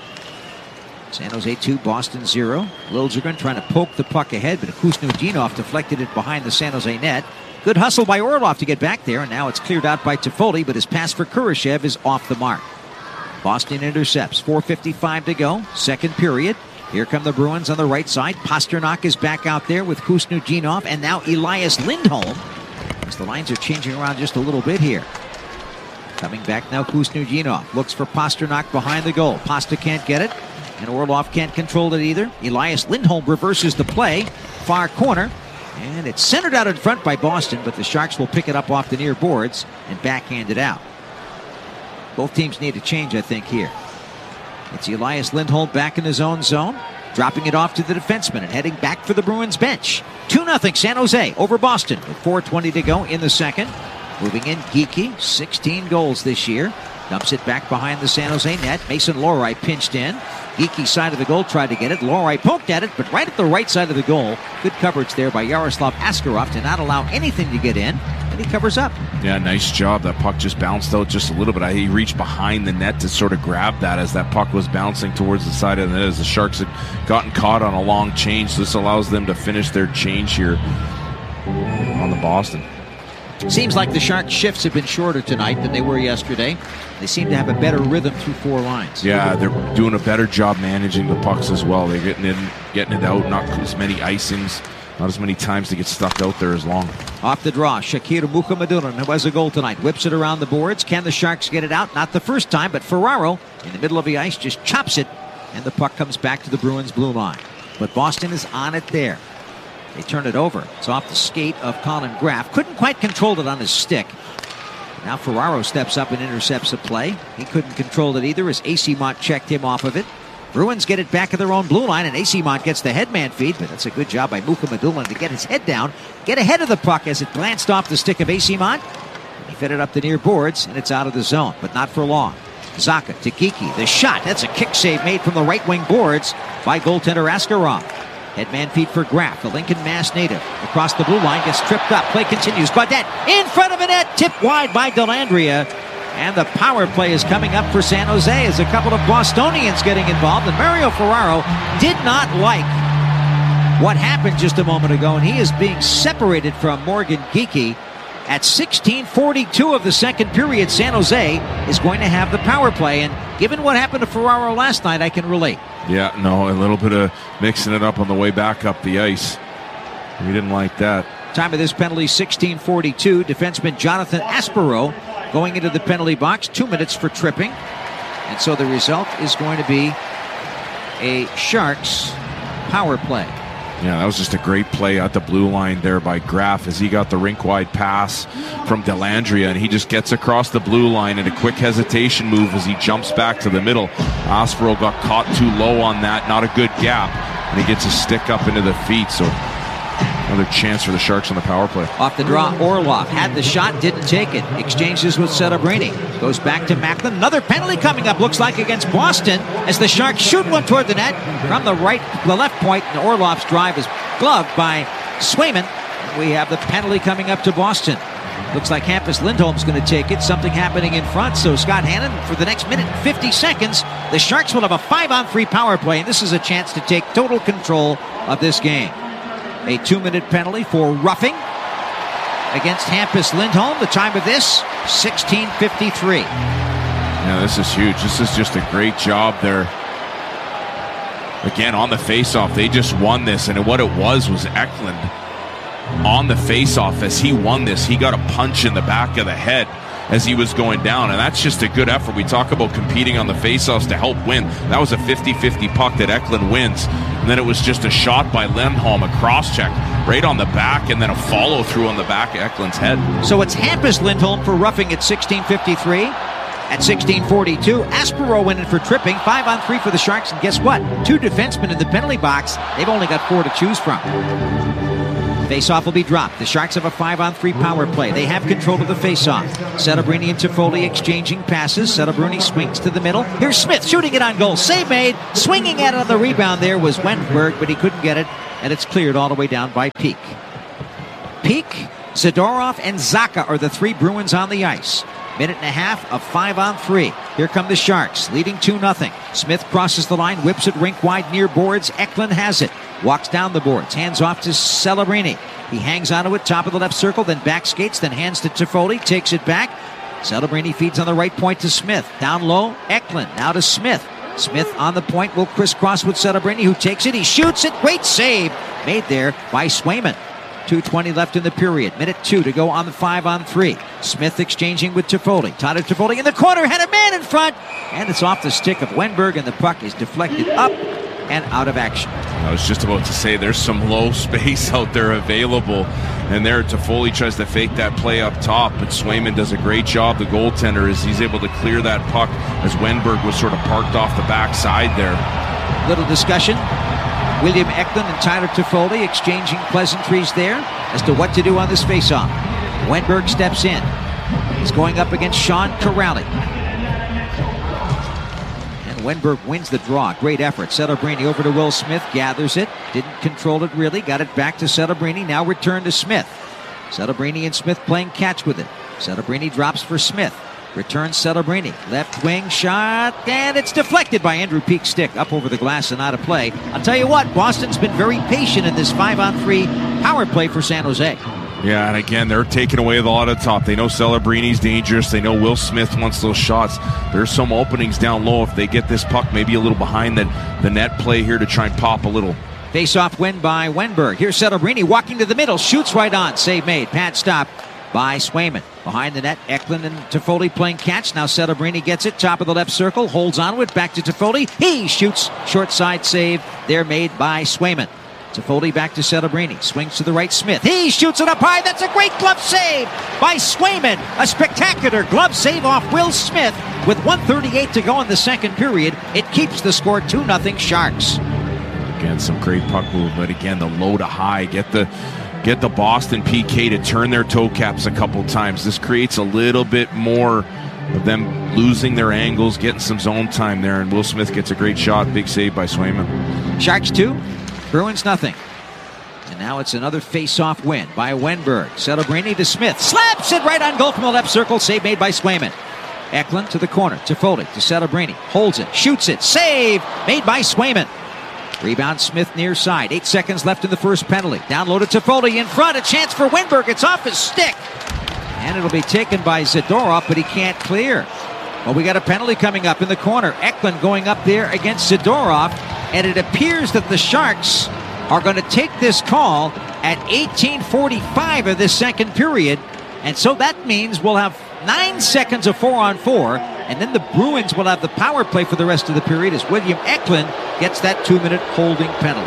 San Jose two, Boston zero. Liljegren trying to poke the puck ahead, but Kusnudinov deflected it behind the San Jose net. Good hustle by Orlov to get back there, and now it's cleared out by Toffoli, but his pass for Kurashev is off the mark. Boston intercepts. four fifty-five to go, second period. Here come the Bruins on the right side. Pasternak is back out there with Kusnudinov, and now Elias Lindholm, as the lines are changing around just a little bit here. Coming back now, Kusnudinov looks for Pasternak behind the goal. Pasta can't get it, and Orlov can't control it either. Elias Lindholm reverses the play, far corner, and it's centered out in front by Boston, but the Sharks will pick it up off the near boards and backhand it out. Both teams need a change, I think, here. It's Elias Lindholm back in his own zone, dropping it off to the defenseman and heading back for the Bruins bench. two nothing San Jose over Boston with four twenty to go in the second. Moving in, Geekie, sixteen goals this year. Dumps it back behind the San Jose net. Mason Lohrei pinched in. Geekie side of the goal tried to get it. Lohrei poked at it, but right at the right side of the goal. Good coverage there by Yaroslav Askarov to not allow anything to get in, and he covers up. Yeah, nice job. That puck just bounced out just a little bit. He reached behind the net to sort of grab that as that puck was bouncing towards the side of the net as the Sharks had gotten caught on a long change. So this allows them to finish their change here on the Boston. Seems like the Sharks' shifts have been shorter tonight than they were yesterday. They seem to have a better rhythm through four lines. Yeah, they're doing a better job managing the pucks as well. They're getting in, getting it out, not as many icings, not as many times to get stuck out there as long. Off the draw, Shakir Mukhamadullin, who has a goal tonight, whips it around the boards. Can the Sharks get it out? Not the first time, but Ferraro in the middle of the ice just chops it, and the puck comes back to the Bruins' blue line. But Boston is on it there. They turn it over. It's off the skate of Colin Graff. Couldn't quite control it on his stick. Now Ferraro steps up and intercepts a play. He couldn't control it either as A C Mont checked him off of it. Bruins get it back at their own blue line, and A C Mont gets the headman feed, but that's a good job by Mukhamadullin to get his head down, get ahead of the puck as it glanced off the stick of A C Mont. He fed it up the near boards, and it's out of the zone, but not for long. Zacha to Geekie. The shot. That's a kick save made from the right wing boards by goaltender Askarov. Headman feed for Graff, the Lincoln Mass native. Across the blue line, gets tripped up. Play continues. Gaudette in front of a net, tipped wide by Dellandrea. And the power play is coming up for San Jose as a couple of Bostonians getting involved. And Mario Ferraro did not like what happened just a moment ago, and he is being separated from Morgan Geekie. At sixteen forty-two of the second period, San Jose is going to have the power play. And given what happened to Ferraro last night, I can relate. Yeah, no, a little bit of mixing it up on the way back up the ice. We didn't like that. Time of this penalty, sixteen forty-two. Defenseman Jonathan Aspero going into the penalty box. Two minutes for tripping. And so the result is going to be a Sharks power play. Yeah, that was just a great play at the blue line there by Graff as he got the rink-wide pass from Dellandrea, and he just gets across the blue line in a quick hesitation move as he jumps back to the middle. Aspero got caught too low on that, not a good gap, and he gets his stick up into the feet, so another chance for the Sharks on the power play. Off the draw, Orlov had the shot, didn't take it. Exchanges with Celebrini. Goes back to Macklin. Another penalty coming up, looks like against Boston, as the Sharks shoot one toward the net from the right, the left point, and Orlov's drive is gloved by Swayman. We have the penalty coming up to Boston. Looks like Hampus Lindholm's going to take it. Something happening in front. So Scott Hannon, for the next minute and fifty seconds, the Sharks will have a five-on-three power play, and this is a chance to take total control of this game. A two-minute penalty for roughing against Hampus Lindholm. The time of this, sixteen fifty-three. Yeah, this is huge. This is just a great job there. Again, on the faceoff, they just won this, and what it was was Eklund on the faceoff. As he won this, he got a punch in the back of the head as he was going down, and that's just a good effort. We talk about competing on the faceoffs to help win. That was a fifty-fifty puck that Eklund wins, and then it was just a shot by Lindholm, a cross-check right on the back, and then a follow-through on the back of Eklund's head. So it's Hampus Lindholm for roughing at sixteen fifty-three. At sixteen forty-two, Aspero went in for tripping. Five on three for the Sharks, and guess what? Two defensemen in the penalty box. They've only got four to choose from. Faceoff will be dropped. The Sharks have a five on three power play. They have control of the faceoff. Settlebrini and Toffoli exchanging passes. Settlebrini swings to the middle. Here's Smith shooting it on goal. Save made. Swinging at it on the rebound there was Wennberg, but he couldn't get it, and it's cleared all the way down by Peak. Peak, Zadorov, and Zacha are the three Bruins on the ice. Minute and a half of five on three. Here come the Sharks, leading two nothing. Smith crosses the line, whips it rink wide near boards. Eklund has it. Walks down the boards, hands off to Celebrini. He hangs onto it, top of the left circle, then back skates, then hands to Toffoli, takes it back. Celebrini feeds on the right point to Smith. Down low, Eklund, now to Smith. Smith on the point will crisscross with Celebrini, who takes it. He shoots it. Great save made there by Swayman. two twenty left in the period. Minute two to go on the five on three. Smith exchanging with Toffoli. Tyler Toffoli in the corner, had a man in front, and it's off the stick of Wennberg, and the puck is deflected up and out of action. I was just about to say there's some low space out there available, and there Toffoli tries to fake that play up top, but Swayman does a great job. The goaltender is he's able to clear that puck as Wennberg was sort of parked off the backside there. Little discussion. William Eklund and Tyler Toffoli exchanging pleasantries there as to what to do on this faceoff. Wennberg steps in. He's going up against Sean Corrali. And Wennberg wins the draw. Great effort. Celebrini over to Will Smith. Gathers it. Didn't control it really. Got it back to Celebrini. Now return to Smith. Celebrini and Smith playing catch with it. Celebrini drops for Smith. Returns Celebrini. Left wing shot, and it's deflected by Andrew Peak's stick up over the glass and out of play. I'll tell you what, Boston's been very patient in this five on three power play for San Jose. Yeah, and again, they're taking away a lot of top. They know Celebrini's dangerous. They know Will Smith wants those shots. There's some openings down low if they get this puck maybe a little behind the, the net play here to try and pop a little. Face-off win by Wennberg. Here's Celebrini walking to the middle. Shoots right on. Save made. Pad stop by Swayman. Behind the net, Eklund and Toffoli playing catch. Now Celebrini gets it. Top of the left circle. Holds on to it. Back to Toffoli. He shoots. Short side save. They're made by Swayman. Toffoli back to Celebrini. Swings to the right. Smith. He shoots it up high. That's a great glove save by Swayman. A spectacular glove save off Will Smith. With one thirty-eight to go in the second period, it keeps the score two nothing Sharks. Again, some great puck movement. Again, the low to high. Get the get the Boston P K to turn their toe caps a couple times. This creates a little bit more of them losing their angles, getting some zone time there, and Will Smith gets a great shot. Big save by Swayman. Sharks two, Bruins nothing. And now it's another face-off win by Wennberg. Celebrini to Smith. Slaps it right on goal from the left circle. Save made by Swayman. Eklund to the corner. Toffoli to Celebrini. Holds it. Shoots it. Save made by Swayman. Rebound Smith near side. Eight seconds left in the first penalty. Down low to Toffoli in front. A chance for Wennberg. It's off his stick. And it'll be taken by Zadorov, but he can't clear. Well, we got a penalty coming up in the corner. Eklund going up there against Zadorov. And it appears that the Sharks are going to take this call at eighteen forty-five of this second period. And so that means we'll have nine seconds of four on four. And then the Bruins will have the power play for the rest of the period as William Eklund gets that two-minute holding penalty.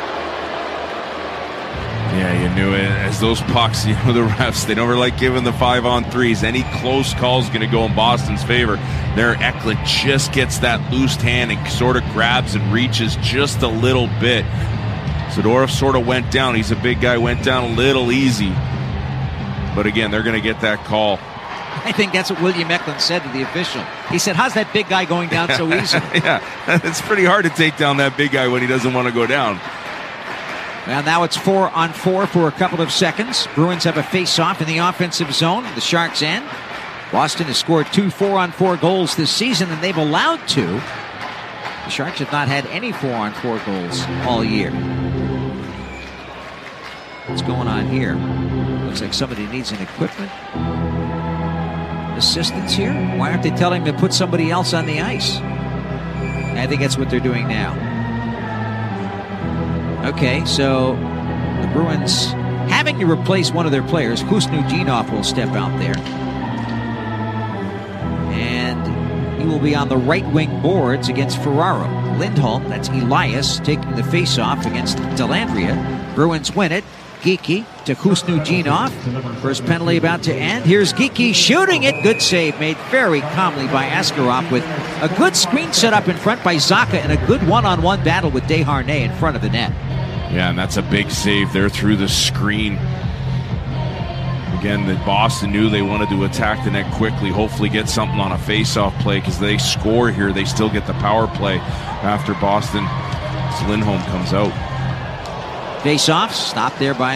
Yeah, you knew it. As those pucks, you know, the refs, they never like giving the five on threes. Any close call is going to go in Boston's favor. There, Eklund just gets that loose hand and sort of grabs and reaches just a little bit. Zadorov sort of went down. He's a big guy, went down a little easy. But again, they're going to get that call. I think that's what William Eklund said to the official. He said, how's that big guy going down so easily? Yeah, it's pretty hard to take down that big guy when he doesn't want to go down. Well, now it's four on four for a couple of seconds. Bruins have a face-off in the offensive zone. The Sharks end. Boston has scored two four-on-four goals this season, and they've allowed two. The Sharks have not had any four-on-four goals all year. What's going on here? Looks like somebody needs an equipment assistance here. Why aren't they telling him to put somebody else on the ice? I think that's what they're doing now. Okay, so the Bruins having to replace one of their players. Kusnudinov will step out there. will be on the right wing boards against Ferraro. Lindholm, that's Elias, taking the faceoff against Dellandrea. Bruins win it. Geekie to Khusnutdinov. First penalty about to end. Here's Geekie shooting it. Good save made very calmly by Askarov with a good screen set up in front by Zacha and a good one-on-one battle with Desharnais in front of the net. Yeah, and that's a big save there through the screen. Again, that Boston knew they wanted to attack the net quickly, hopefully get something on a face-off play, because they score here, they still get the power play after Boston. Lindholm comes out. Face-off, stopped there by